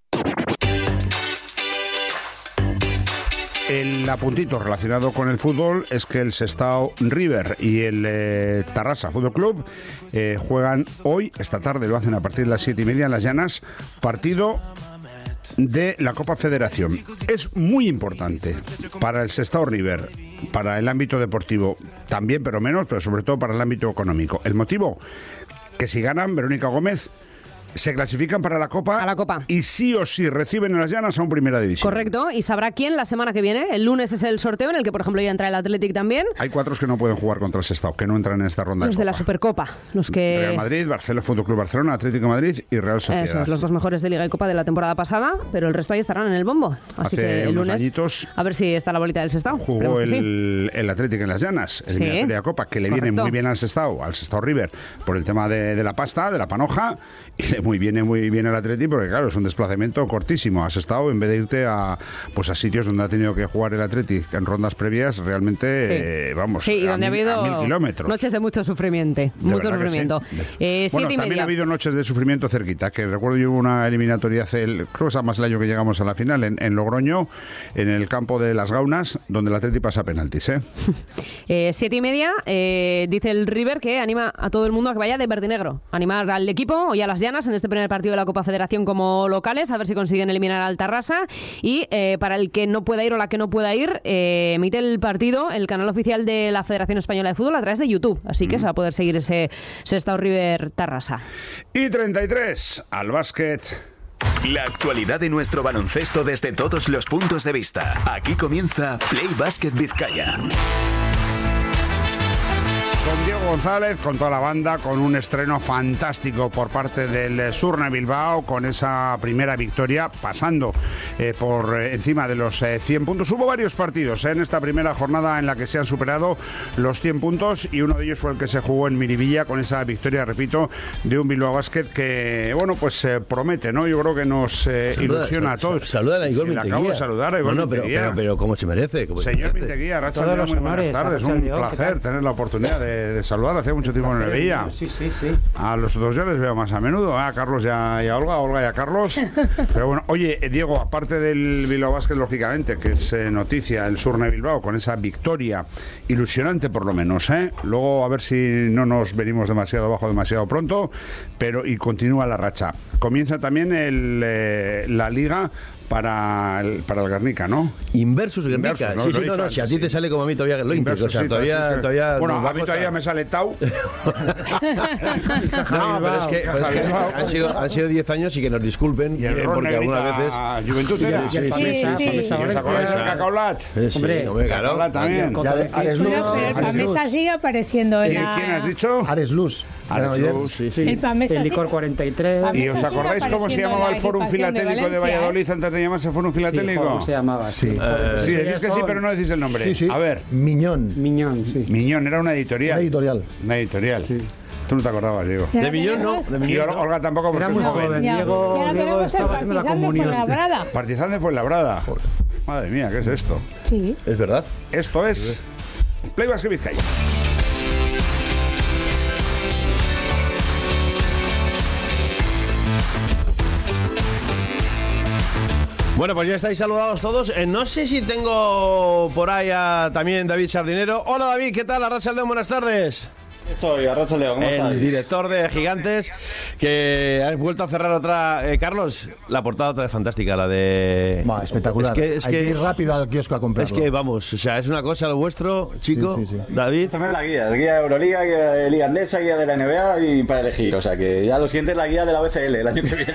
El apuntito relacionado con el fútbol es que el Sestao River y el Tarrasa Fútbol Club juegan hoy, esta tarde, lo hacen a partir de las 7:30 en Las Llanas, partido de la Copa Federación. Es muy importante para el Sestao River, para el ámbito deportivo también, pero menos, pero sobre todo para el ámbito económico. El motivo, que si ganan, Verónica Gómez, se clasifican para la Copa, y sí o sí reciben en Las Llanas a un Primera División. Correcto, y sabrá quién la semana que viene. El lunes es el sorteo en el que, por ejemplo, ya entra el Athletic también. Hay 4 que no pueden jugar contra el Sestao, que no entran en esta ronda los de la Supercopa, los que... Real Madrid, Barcelona, Fútbol Club Barcelona, Atlético de Madrid y Real Sociedad. Esos, los 2 mejores de Liga y Copa de la temporada pasada, pero el resto ahí estarán en el bombo. Así Hace que el lunes, añitos, a ver si está la bolita del Sestao. Jugó el Atlético en Las Llanas, eliminatoria de Copa, que le viene muy bien al Sestao River, por el tema de la pasta, de la panoja, y le viene muy bien al Atlético, porque claro, es un desplazamiento cortísimo. Has estado, en vez de irte a sitios donde ha tenido que jugar el Atlético en rondas previas, realmente, y donde ha habido 1000 kilómetros. Noches de mucho sufrimiento. Sí. Bueno, también ha habido noches de sufrimiento cerquita, que recuerdo yo una eliminatoria creo que es más el año que llegamos a la final, en Logroño, en el campo de Las Gaunas, donde el Atlético pasa penaltis. 7:30, dice el River que anima a todo el mundo a que vaya de verde y negro. Animar al equipo y a Las Llanas en este primer partido de la Copa Federación como locales, a ver si consiguen eliminar al Tarrasa. Y para el que no pueda ir o la que no pueda ir, emite el partido el canal oficial de la Federación Española de Fútbol a través de YouTube, así que se va a poder seguir ese Sestao River Tarrasa. Y 33 al básquet. La actualidad de nuestro baloncesto desde todos los puntos de vista. Aquí comienza Play Basket Vizcaya. Con Diego González, con toda la banda, con un estreno fantástico por parte del Surne Bilbao, con esa primera victoria, pasando por encima de los 100 puntos. Hubo varios partidos en esta primera jornada en la que se han superado los 100 puntos y uno de ellos fue el que se jugó en Miribilla con esa victoria, repito, de un Bilbao Basket que, bueno, pues promete, ¿no? Yo creo que nos ilusiona a todos. Saluda a Igor Minteguía. Le acabo de saludar a Igor Minteguía. Pero ¿cómo se merece? Señor Minteguía, Racha, muy buenas tardes. Un placer tener la oportunidad de saludar. Hacía mucho tiempo que no le veía. Sí. A los dos ya les veo más a menudo, a Carlos y a Olga y a Carlos. Pero bueno, oye, Diego, aparte del Bilbao Basket, lógicamente, que es noticia el Surne Bilbao, con esa victoria ilusionante por lo menos, luego a ver si no nos venimos demasiado abajo demasiado pronto, y continúa la racha. Comienza también la Liga para el Guernica, ¿no? Inversus Guernica. ¿no? Sí, no, si a ti te sale como a mí todavía lo Inversus, o sea, todavía bueno, a mí todavía me sale Tau. No, pero es que han sido 10 años y que nos disculpen, porque algunas veces... Juventud era. ¿Os acordáis del Cacaolat? Hombre, claro. También. El Pamesa sigue apareciendo en la... ¿Quién has dicho? Ares Luz. El Pamesa. El Licor 43. ¿Y os acordáis cómo se llamaba el Fórum Filatélico de Valladolid antes de llamarse Fórum Filatélico? ¿Cómo se llamaba? Sí, decís que sí, pero no decís el nombre. Sí. A ver. Miñón, Miñón, era una editorial. Una editorial. Sí. Tú no te acordabas, Diego. De Millón no. Y Olga tampoco, porque era muy joven. Diego estaba haciendo la comunión. Partizan de Fuenlabrada. Madre mía, ¿qué es esto? Sí. Es verdad. Esto es Play Basket Vizcaya. Bueno, pues ya estáis saludados todos. No sé si tengo por ahí a también David Sardinero. Hola David, ¿qué tal? Arrachaldeón, buenas tardes. Estoy, Arrachaldeón, ¿cómo estáis? El director de Gigantes, que ha vuelto a cerrar otra... Carlos, la portada otra vez fantástica, la de... Espectacular. Hay que ir rápido al kiosco a comprarlo. Es que, vamos, o sea, es una cosa lo vuestro, chico. Sí. David. También la guía de Euroliga, guía de Liga Andesa, guía de la NBA y para elegir. O sea, que ya lo siguiente es la guía de la BCL el año que viene.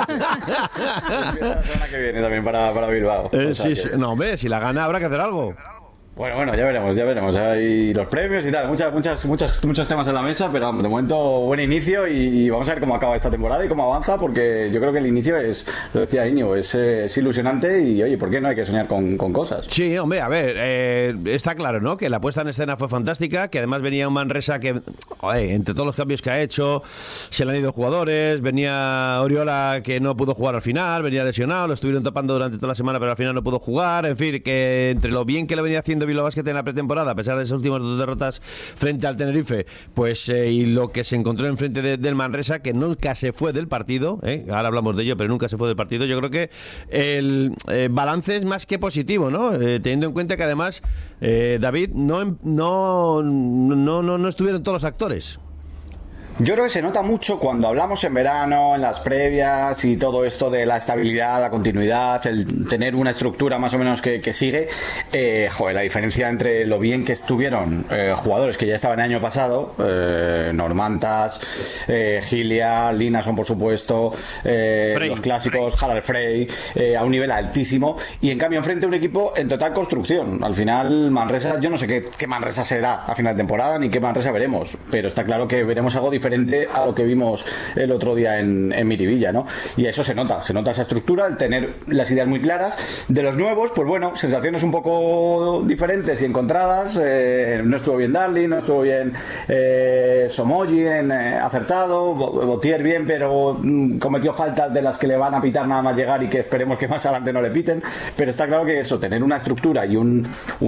La semana que viene también para Bilbao. Sí. No, hombre, si la gana habrá que hacer algo. Bueno, ya veremos. Hay los premios y tal, muchos temas en la mesa, pero de momento buen inicio y vamos a ver cómo acaba esta temporada y cómo avanza, porque yo creo que el inicio es, lo decía Íñigo, es ilusionante y oye, ¿por qué no hay que soñar con cosas? Sí, hombre, a ver, está claro, ¿no? Que la puesta en escena fue fantástica, que además venía un Manresa que, entre todos los cambios que ha hecho, se le han ido jugadores, venía Oriola que no pudo jugar al final, venía lesionado, lo estuvieron tapando durante toda la semana, pero al final no pudo jugar, en fin, que entre lo bien que le venía haciendo Bilbao Basket en la pretemporada, a pesar de esas últimas 2 derrotas frente al Tenerife, pues y lo que se encontró enfrente del Manresa, que nunca se fue del partido, ahora hablamos de ello, pero nunca se fue del partido. Yo creo que el balance es más que positivo, ¿no? Teniendo en cuenta que además David no estuvieron todos los actores. Yo creo que se nota mucho cuando hablamos en verano, en las previas y todo esto de la estabilidad, la continuidad, el tener una estructura más o menos que sigue. La diferencia entre lo bien que estuvieron jugadores que ya estaban el año pasado, Normantas, Gilia, Linason por supuesto, los clásicos, Harald Frey, a un nivel altísimo, y en cambio enfrente un equipo en total construcción. Al final Manresa, yo no sé qué Manresa será a final de temporada ni qué Manresa veremos, pero está claro que veremos algo diferente a lo que vimos el otro día en Miribilla, ¿no? Y eso se nota esa estructura, el tener las ideas muy claras. De los nuevos, pues bueno, sensaciones un poco diferentes y encontradas. No estuvo bien Darling, no estuvo bien Somoji acertado, Botier bien, pero cometió faltas de las que le van a pitar nada más llegar y que esperemos que más adelante no le piten. Pero está claro que eso, tener una estructura y un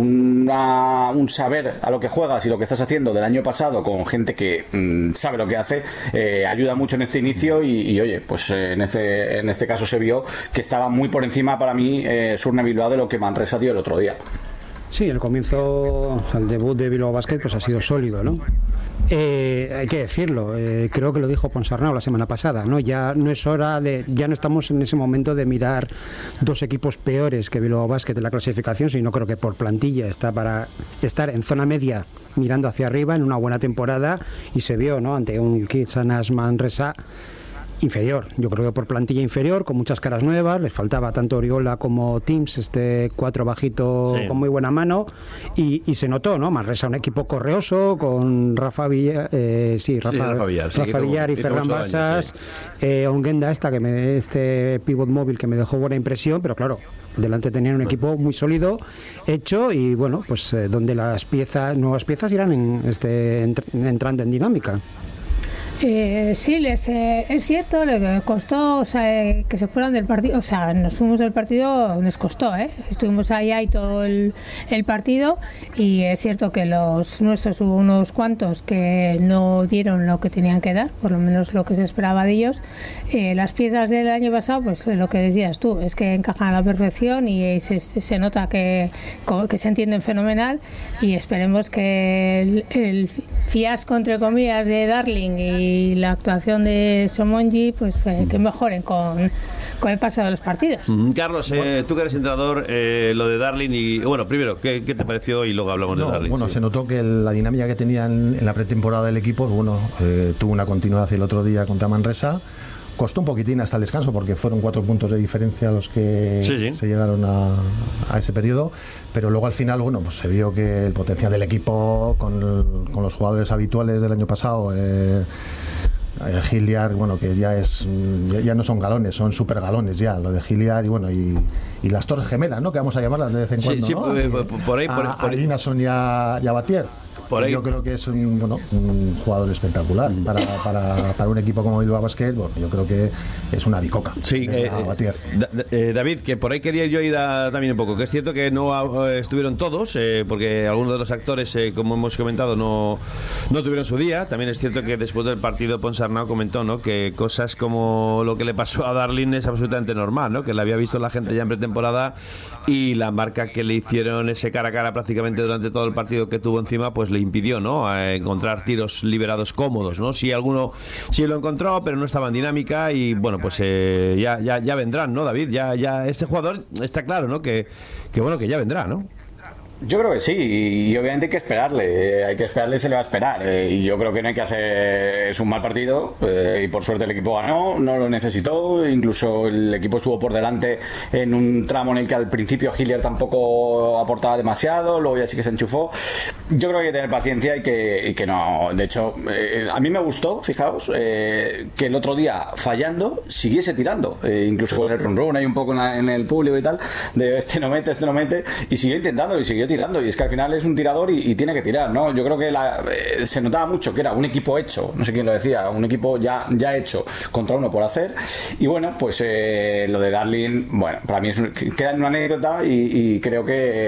saber a lo que juegas y lo que estás haciendo del año pasado con gente que sabe lo que hace, ayuda mucho en este inicio y oye, pues en este caso se vio que estaba muy por encima para mí Surne Bilbao de lo que Manresa dio el otro día. Sí, el comienzo, el debut de Bilbao Basket pues ha sido sólido, ¿no? Hay que decirlo, creo que lo dijo Ponsarnau la semana pasada, ¿no? Ya no es hora ya no estamos en ese momento de mirar 2 equipos peores que Bilbao Basket en la clasificación, sino creo que por plantilla está para estar en zona media mirando hacia arriba en una buena temporada, y se vio, ¿no? Ante un Kitsanas Manresa inferior, yo creo que por plantilla inferior, con muchas caras nuevas, les faltaba tanto Oriola como Teams, 4 bajito sí, con muy buena mano, y se notó, ¿no? Manresa un equipo correoso, con Rafa Villar, Rafa Villar y Ferran Basas, Onguenda este pivot móvil que me dejó buena impresión, pero claro, delante tenían un equipo muy sólido, hecho, y bueno, pues donde las nuevas piezas irán entrando en dinámica. Sí, es cierto, lo que costó, que se fueran del partido, nos fuimos del partido, nos costó, estuvimos allá y todo el partido, y es cierto que los nuestros hubo unos cuantos que no dieron lo que tenían que dar, por lo menos lo que se esperaba de ellos. Las piezas del año pasado, pues lo que decías tú, es que encajan a la perfección y se nota que se entienden fenomenal, y esperemos que el fiasco, entre comillas, de Darling y la actuación de Somonji, pues que mejoren con el paso de los partidos. Carlos, tú que eres entrenador, lo de Darling, y bueno, primero, ¿qué te pareció? Y luego hablamos de Darling. Bueno, sí, se notó que la dinámica que tenían en la pretemporada del equipo, tuvo una continuidad el otro día contra Manresa. Costó un poquitín hasta el descanso, porque fueron 4 puntos de diferencia los que se llegaron a ese periodo, pero luego al final, pues se vio que el potencial del equipo con los jugadores habituales del año pasado, Giliar, que ya no son galones, son super galones ya, lo de Giliar, y las Torres Gemelas, ¿no? Que vamos a llamarlas de vez en cuando, ¿no? Por ahí. A Linason y a Batier. Yo creo que es un jugador espectacular para un equipo como Bilbao Basket. Bueno, yo creo que es una bicoca. Sí, David, que por ahí quería yo ir también un poco, que es cierto que no estuvieron todos, porque algunos de los actores, como hemos comentado, no tuvieron su día. También es cierto que después del partido Ponsarnau comentó, ¿no?, que cosas como lo que le pasó a Darlin es absolutamente normal, ¿no?, que la había visto la gente ya en pretemporada, y la marca que le hicieron ese cara a cara prácticamente durante todo el partido que tuvo encima, pues le impidió, ¿no?, a encontrar tiros liberados cómodos, ¿no? Sí, alguno sí lo encontró, pero no estaba en dinámica, y bueno, pues ya vendrán, ¿no, David? Ya este jugador está claro, ¿no?, que ya vendrá, ¿no? Yo creo que sí, y obviamente hay que esperarle, y se le va a esperar, y yo creo que no hay que hacer, es un mal partido, y por suerte el equipo ganó, no lo necesitó, incluso el equipo estuvo por delante en un tramo en el que al principio Hillier tampoco aportaba demasiado, luego ya sí que se enchufó. Yo creo que hay que tener paciencia y que no, de hecho, a mí me gustó, fijaos, que el otro día fallando siguiese tirando, incluso con el run hay un poco en el público y tal, de este no mete, y siguió intentando y siguió tirando, y es que al final es un tirador y tiene que tirar, ¿no? Yo creo que se notaba mucho que era un equipo hecho, no sé quién lo decía, un equipo ya hecho contra uno por hacer, y bueno, pues lo de Darlin, bueno, para mí queda en una anécdota, y creo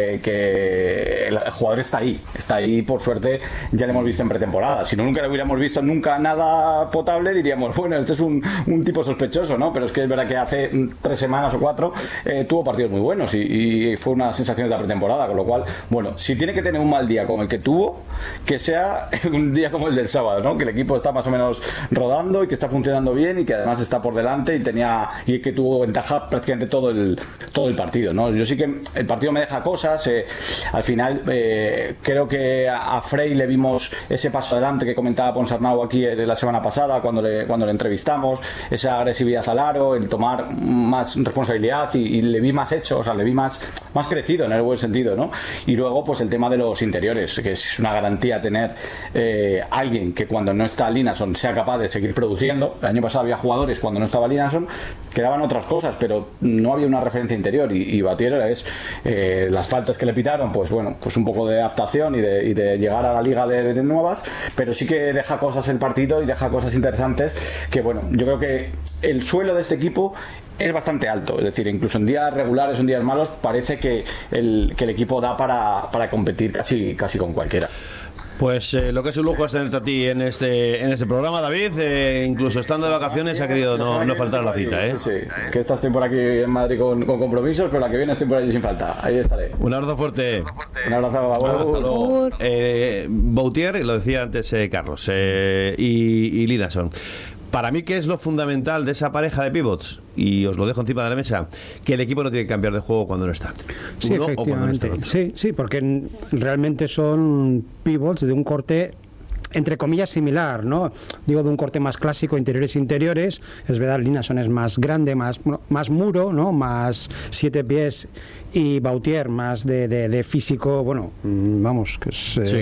que el jugador está ahí, por suerte ya lo hemos visto en pretemporada, si no nunca lo hubiéramos visto nunca nada potable, diríamos, bueno, este es un tipo sospechoso, ¿no? Pero es que es verdad que hace 3 semanas o 4 tuvo partidos muy buenos y fue una sensación de la pretemporada, con lo cual, bueno, si tiene que tener un mal día como el que tuvo, que sea un día como el del sábado, ¿no? Que el equipo está más o menos rodando y que está funcionando bien y que además está por delante y que tuvo ventaja prácticamente todo el partido, ¿no? Yo sí que el partido me deja cosas, al final creo que a Frey le vimos ese paso adelante que comentaba Ponsarnau aquí la semana pasada cuando le entrevistamos, esa agresividad al aro, el tomar más responsabilidad, y le vi más hecho, o sea, le vi más crecido en el buen sentido, ¿no? Y luego, pues el tema de los interiores, que es una garantía tener alguien que cuando no está Linason sea capaz de seguir produciendo. El año pasado había jugadores cuando no estaba Linason que daban otras cosas, pero no había una referencia interior, y Batier es las faltas que le pitaron, pues bueno, pues un poco de adaptación y de llegar a la liga de nuevas, pero sí que deja cosas el partido y deja cosas interesantes que, bueno, yo creo que el suelo de este equipo es bastante alto, es decir, incluso en días regulares o en días malos parece que el equipo da para competir casi con cualquiera. Pues lo que es un lujo es tenerte a ti en este programa, David. Incluso estando de vacaciones ha querido no faltar a la cita, ¿eh? Sí, que esta estoy por aquí en Madrid con compromisos, pero la que viene estoy por allí sin falta. Ahí estaré. Un abrazo fuerte. Un abrazo. Hasta luego. Bautier, lo decía antes Carlos, y Linason. Para mí, ¿qué es lo fundamental de esa pareja de pivots? Y os lo dejo encima de la mesa, que el equipo no tiene que cambiar de juego cuando no está. Sí, efectivamente. Sí, porque realmente son pivots de un corte, entre comillas, similar, ¿no? Digo, de un corte más clásico, interiores. Es verdad, Linason es más grande, más muro, ¿no? Más 7 pies, y Bautier más de físico, bueno, vamos, que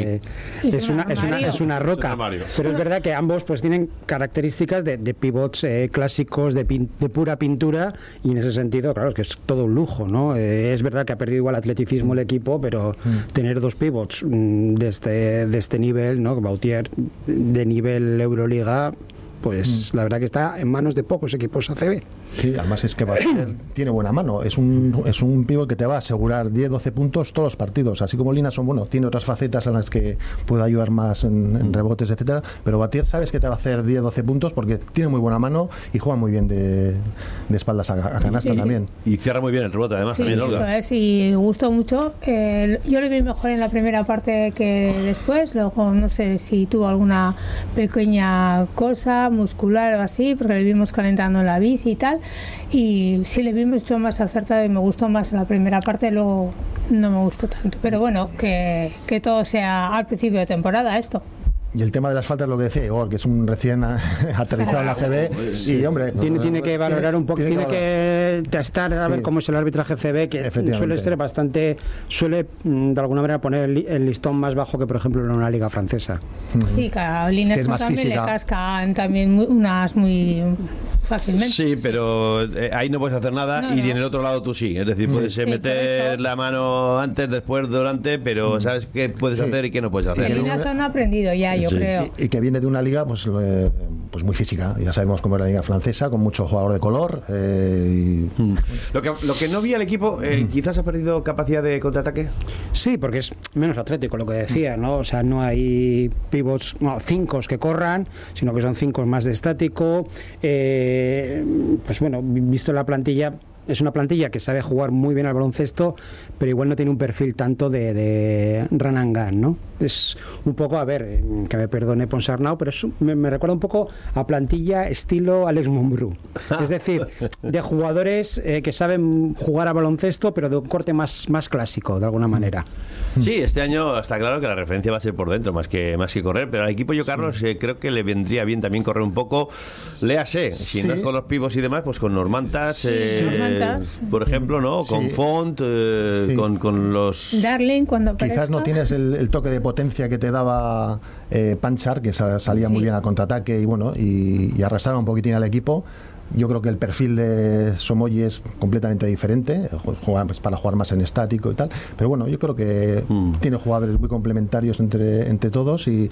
es una roca. Pero es verdad que ambos pues tienen características de pivots clásicos, de pura pintura, y en ese sentido, claro, es que es todo un lujo, ¿no? Es verdad que ha perdido igual atleticismo el equipo, pero tener dos pivots de este nivel, ¿no? Bautier de nivel Euroliga, pues la verdad que está en manos de pocos equipos ACB. Sí, además es que Bautier tiene buena mano, es un pívot que te va a asegurar 10-12 puntos todos los partidos, así como Linason, bueno, tiene otras facetas en las que puede ayudar más en rebotes, etcétera, pero Bautier sabes que te va a hacer 10-12 puntos porque tiene muy buena mano y juega muy bien de espaldas a canasta también. Y cierra muy bien el rebote además también, ¿no? Eso es, y gustó mucho. Yo le vi mejor en la primera parte que después, luego no sé si tuvo alguna pequeña cosa muscular o así, porque le vimos calentando en la bici y tal, y sí le vimos mucho más acertado y me gustó más en la primera parte, luego no me gustó tanto, pero bueno, que todo sea al principio de temporada esto. Y el tema de las faltas, lo que decía Igor, que es un recién aterrizado en la CB, y hombre, tiene que valorar un poco, tiene que testar a ver cómo es el arbitraje CB, que suele ser de alguna manera poner el listón más bajo que por ejemplo en una liga francesa. Sí, Carolina también física. Le cascan también unas muy fácilmente. Sí, pero ahí no puedes hacer nada y en el otro lado tú sí. Es decir, puedes meter la mano antes, después, durante, pero sabes qué puedes hacer y qué no puedes hacer. El Linason ha aprendido ya, yo creo. Y que viene de una liga pues muy física. Ya sabemos cómo es la liga francesa, con mucho jugador de color. Lo que no vi al equipo, quizás ha perdido capacidad de contraataque. Sí, porque es menos atlético, lo que decía, ¿no? O sea, no hay pivots, cinco que corran, sino que son 5 más de estático. Pues bueno, visto la plantilla, es una plantilla que sabe jugar muy bien al baloncesto, pero igual no tiene un perfil tanto de run and gun, ¿no? Es un poco, a ver, que me perdone Ponsarnau, pero me recuerda un poco a plantilla estilo Alex Mumbrú. Es decir, de jugadores que saben jugar a baloncesto, pero de un corte más clásico, de alguna manera. Sí, este año está claro que la referencia va a ser por dentro, más que correr, pero al equipo yo, Carlos, creo que le vendría bien también correr un poco. Léase, si no es con los pivos y demás, pues con Normantas, por ejemplo, ¿no? Con Font, con los... Darling, cuando quizás no tienes el toque de potencia que te daba Panchar, que salía muy bien al contraataque y arrastraba un poquitín al equipo. Yo creo que el perfil de Somoyi es completamente diferente, juega para jugar más en estático y tal, pero bueno, yo creo que tiene jugadores muy complementarios entre todos y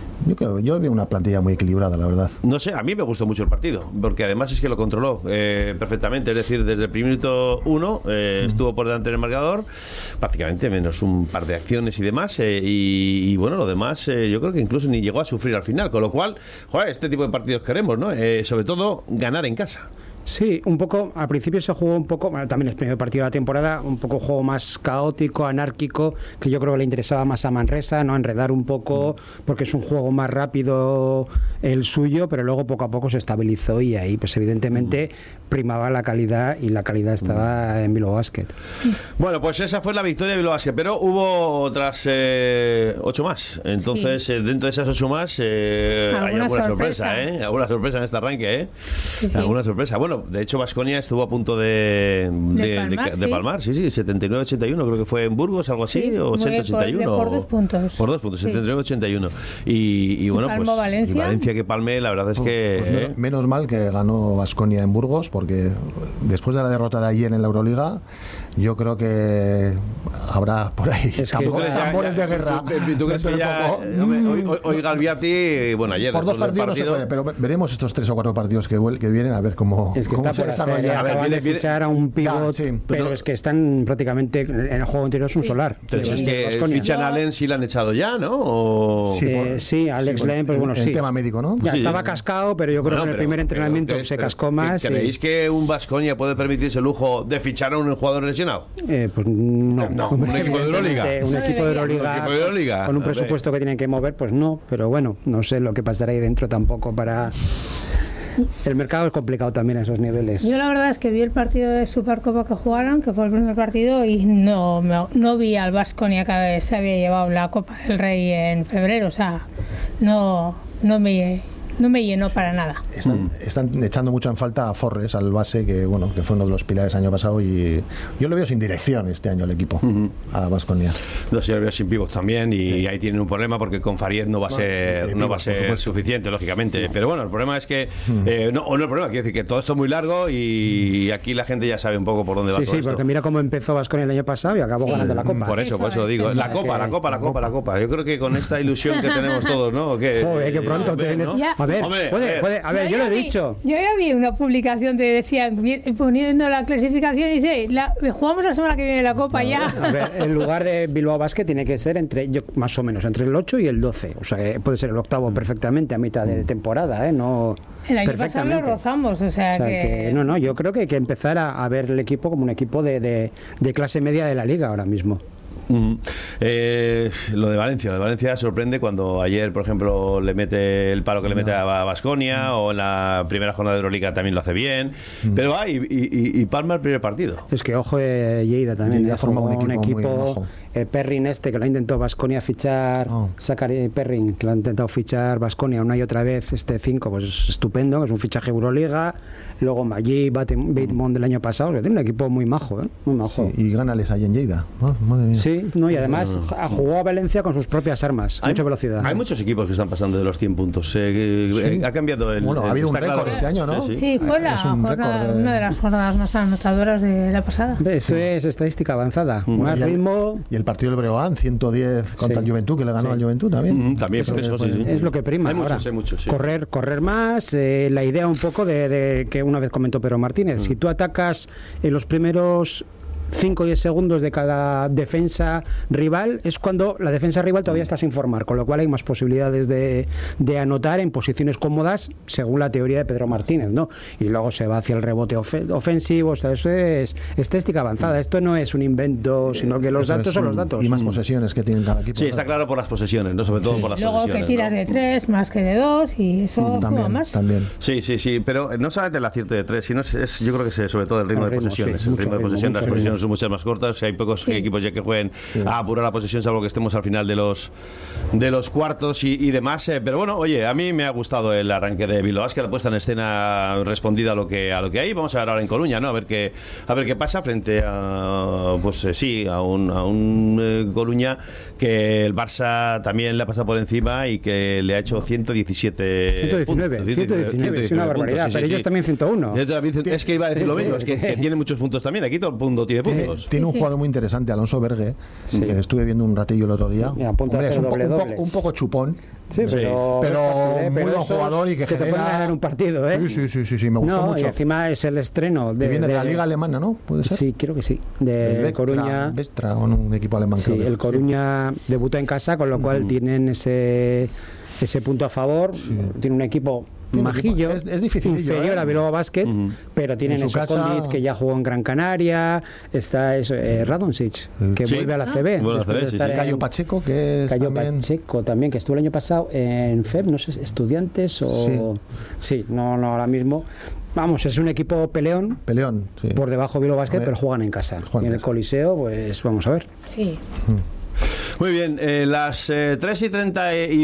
yo veo una plantilla muy equilibrada, la verdad. No sé, a mí me gustó mucho el partido, porque además es que lo controló perfectamente, es decir, desde el primer minuto 1 estuvo por delante del marcador, prácticamente menos un par de acciones y demás, y bueno, lo demás yo creo que incluso ni llegó a sufrir al final, con lo cual, joder, este tipo de partidos queremos, ¿no? Sobre todo ganar en casa. Sí, un poco, al principio se jugó un poco, también el primer partido de la temporada, un poco juego más caótico, anárquico, que yo creo que le interesaba más a Manresa, ¿no? Enredar un poco, porque es un juego más rápido el suyo, pero luego poco a poco se estabilizó y ahí, pues evidentemente primaba la calidad y la calidad estaba en Bilbao Basket. Bueno, pues esa fue la victoria de Bilbao Basket, pero hubo otras 8 más, entonces dentro de esas 8 más hay alguna sorpresa, alguna sorpresa en este arranque, alguna sorpresa. Bueno, de hecho Baskonia estuvo a punto de palmar, sí, 79-81, creo que fue en Burgos, algo así, o 80-81. Por 2 puntos. Por 2 puntos, 79-81. Y bueno, pues Valencia que palme, la verdad es que... Pues menos mal que ganó Baskonia en Burgos, porque después de la derrota de ayer en la Euroliga, yo creo que habrá por ahí tambores de guerra. ¿Tú crees que ya hoy Galviati, bueno, ayer por 2 partidos no se puede, pero veremos estos 3 o 4 partidos que vienen a ver cómo se desarrolla. Acaban de fichar a un pivot, pero es que están prácticamente en el juego anterior es un solar. Pero es que fichan a Len, si la han echado ya, ¿no? Sí, Alex Len, pues bueno, sí. El tema médico, ¿no? Ya estaba cascado, pero yo creo que en el primer entrenamiento se cascó más. ¿Creéis que un Baskonia puede permitirse el lujo de fichar a un jugador lesionado? Pues no. Un equipo de Euroliga. Un equipo de Euroliga con un presupuesto que tienen que mover, pues no. Pero bueno, no sé lo que pasará ahí dentro tampoco para... El mercado es complicado también a esos niveles. Yo la verdad es que vi el partido de Supercopa que jugaron, que fue el primer partido, y no vi al Baskonia que se había llevado la Copa del Rey en febrero. O sea, no me llenó para nada. Están echando mucho en falta a Forres, al base, que fue uno de los pilares el año pasado, y yo lo veo sin dirección este año el equipo, a Baskonia. No sé, yo lo veo sin pivots también, y ahí tienen un problema porque con Faried no va a ser suficiente, lógicamente. Pero bueno, el problema es que no el problema, quiero decir que todo esto es muy largo y aquí la gente ya sabe un poco por dónde va todo esto. Sí, porque mira cómo empezó Baskonia el año pasado y acabó ganando la Copa. Por eso digo, la Copa. Yo creo que con esta ilusión que tenemos todos, ¿no? Joder, que pronto te vienes, ¿no? A ver, yo lo he dicho. Yo ya vi una publicación que decían, poniendo la clasificación, dice, jugamos la semana que viene la Copa ya. A ver, el lugar de Bilbao Basket tiene que ser más o menos entre el 8 y el 12. O sea, que puede ser el 8º perfectamente a mitad de temporada, no... El año pasado lo rozamos, o sea que... No, yo creo que hay que empezar a ver el equipo como un equipo de clase media de la liga ahora mismo. Lo de Valencia sorprende cuando ayer, por ejemplo, le mete el palo que le mete a Baskonia, o en la primera jornada de Euroliga también lo hace bien, pero y palma el primer partido. Es que ojo Lleida también, ha formado un equipo Perrin que lo ha intentado Baskonia fichar, Zachary Perrin, que lo ha intentado fichar Baskonia una y otra vez, 5, pues es estupendo, que es un fichaje Euroliga. Luego Maggi, Batemont del año pasado, que tiene un equipo muy majo, muy majo. Sí, y gánales ahí en Lleida, madre mía. Sí, Sí, no, y además jugó a Valencia con sus propias armas, mucha velocidad. Hay muchos equipos que están pasando de los 100 puntos. Ha cambiado el... Bueno, ha habido un récord este año, ¿no? Sí, fue una de las jornadas más anotadoras de la pasada. Esto es estadística avanzada. Más ritmo. Y el partido del Breogán, 110 contra el Juventud, que le ganó al Juventud también. También, por eso, sí. Es lo que prima. Hay muchos, sí. Correr más. La idea un poco de que una vez comentó Pedro Martínez, si tú atacas en los primeros 5 o 10 segundos de cada defensa rival, es cuando la defensa rival todavía está sin formar, con lo cual hay más posibilidades de anotar en posiciones cómodas, según la teoría de Pedro Martínez, ¿no? Y luego se va hacia el rebote ofensivo. O sea, eso es estadística avanzada. Esto no es un invento, sino que los datos son los datos. Y más posesiones que tienen cada equipo. Sí, está claro por las posesiones, ¿no? Sobre todo por las luego posesiones. Luego que tiras de 3 más que de 2 y eso también, más. También. Sí, pero no solamente el acierto de 3, sino yo creo que es sobre todo el ritmo de posesiones. Sí, el ritmo de posesión, las posesiones son muchas más cortas. Hay pocos equipos ya que jueguen a apurar la posesión, salvo que estemos al final de los cuartos y demás. Pero bueno, oye, a mí me ha gustado el arranque de Bilbao Basket, la puesta en escena respondida a lo que hay. Vamos a ver ahora en Coruña, ¿no? A ver qué pasa frente a un Coruña que el Barça también le ha pasado por encima y que le ha hecho 119 es una barbaridad, pero ellos también 101. Es que iba a decir lo mismo, es que tiene muchos puntos también. Aquí todo el mundo tiene puntos. Tiene un jugador muy interesante, Alonso Bergue, que estuve viendo un ratillo el otro día. Hombre, es un poco chupón. Sí, pero muy buen jugador y que te puede ganar un partido, ¿eh? Sí, me gustó mucho. Y encima es el estreno viene de la liga alemana, ¿no? ¿Puede ser? Sí, creo que sí. De Coruña. Vestra, o un equipo alemán. Sí, el Coruña debuta en casa, con lo cual tienen ese punto a favor. Tiene un equipo majillo, es difícil, inferior a Bilbao Basket, pero tienen eso, Condit, que ya jugó en Gran Canaria, está Radonjic, que vuelve a la CB. Cayo Pacheco, que es Pacheco también, que estuvo el año pasado en FEB, no sé, Estudiantes o... Sí, no ahora mismo. Vamos, es un equipo peleón sí. Por debajo de Bilbao Basket, pero juegan en casa. Y en el Coliseo, pues vamos a ver. Sí. Muy bien, las 3:30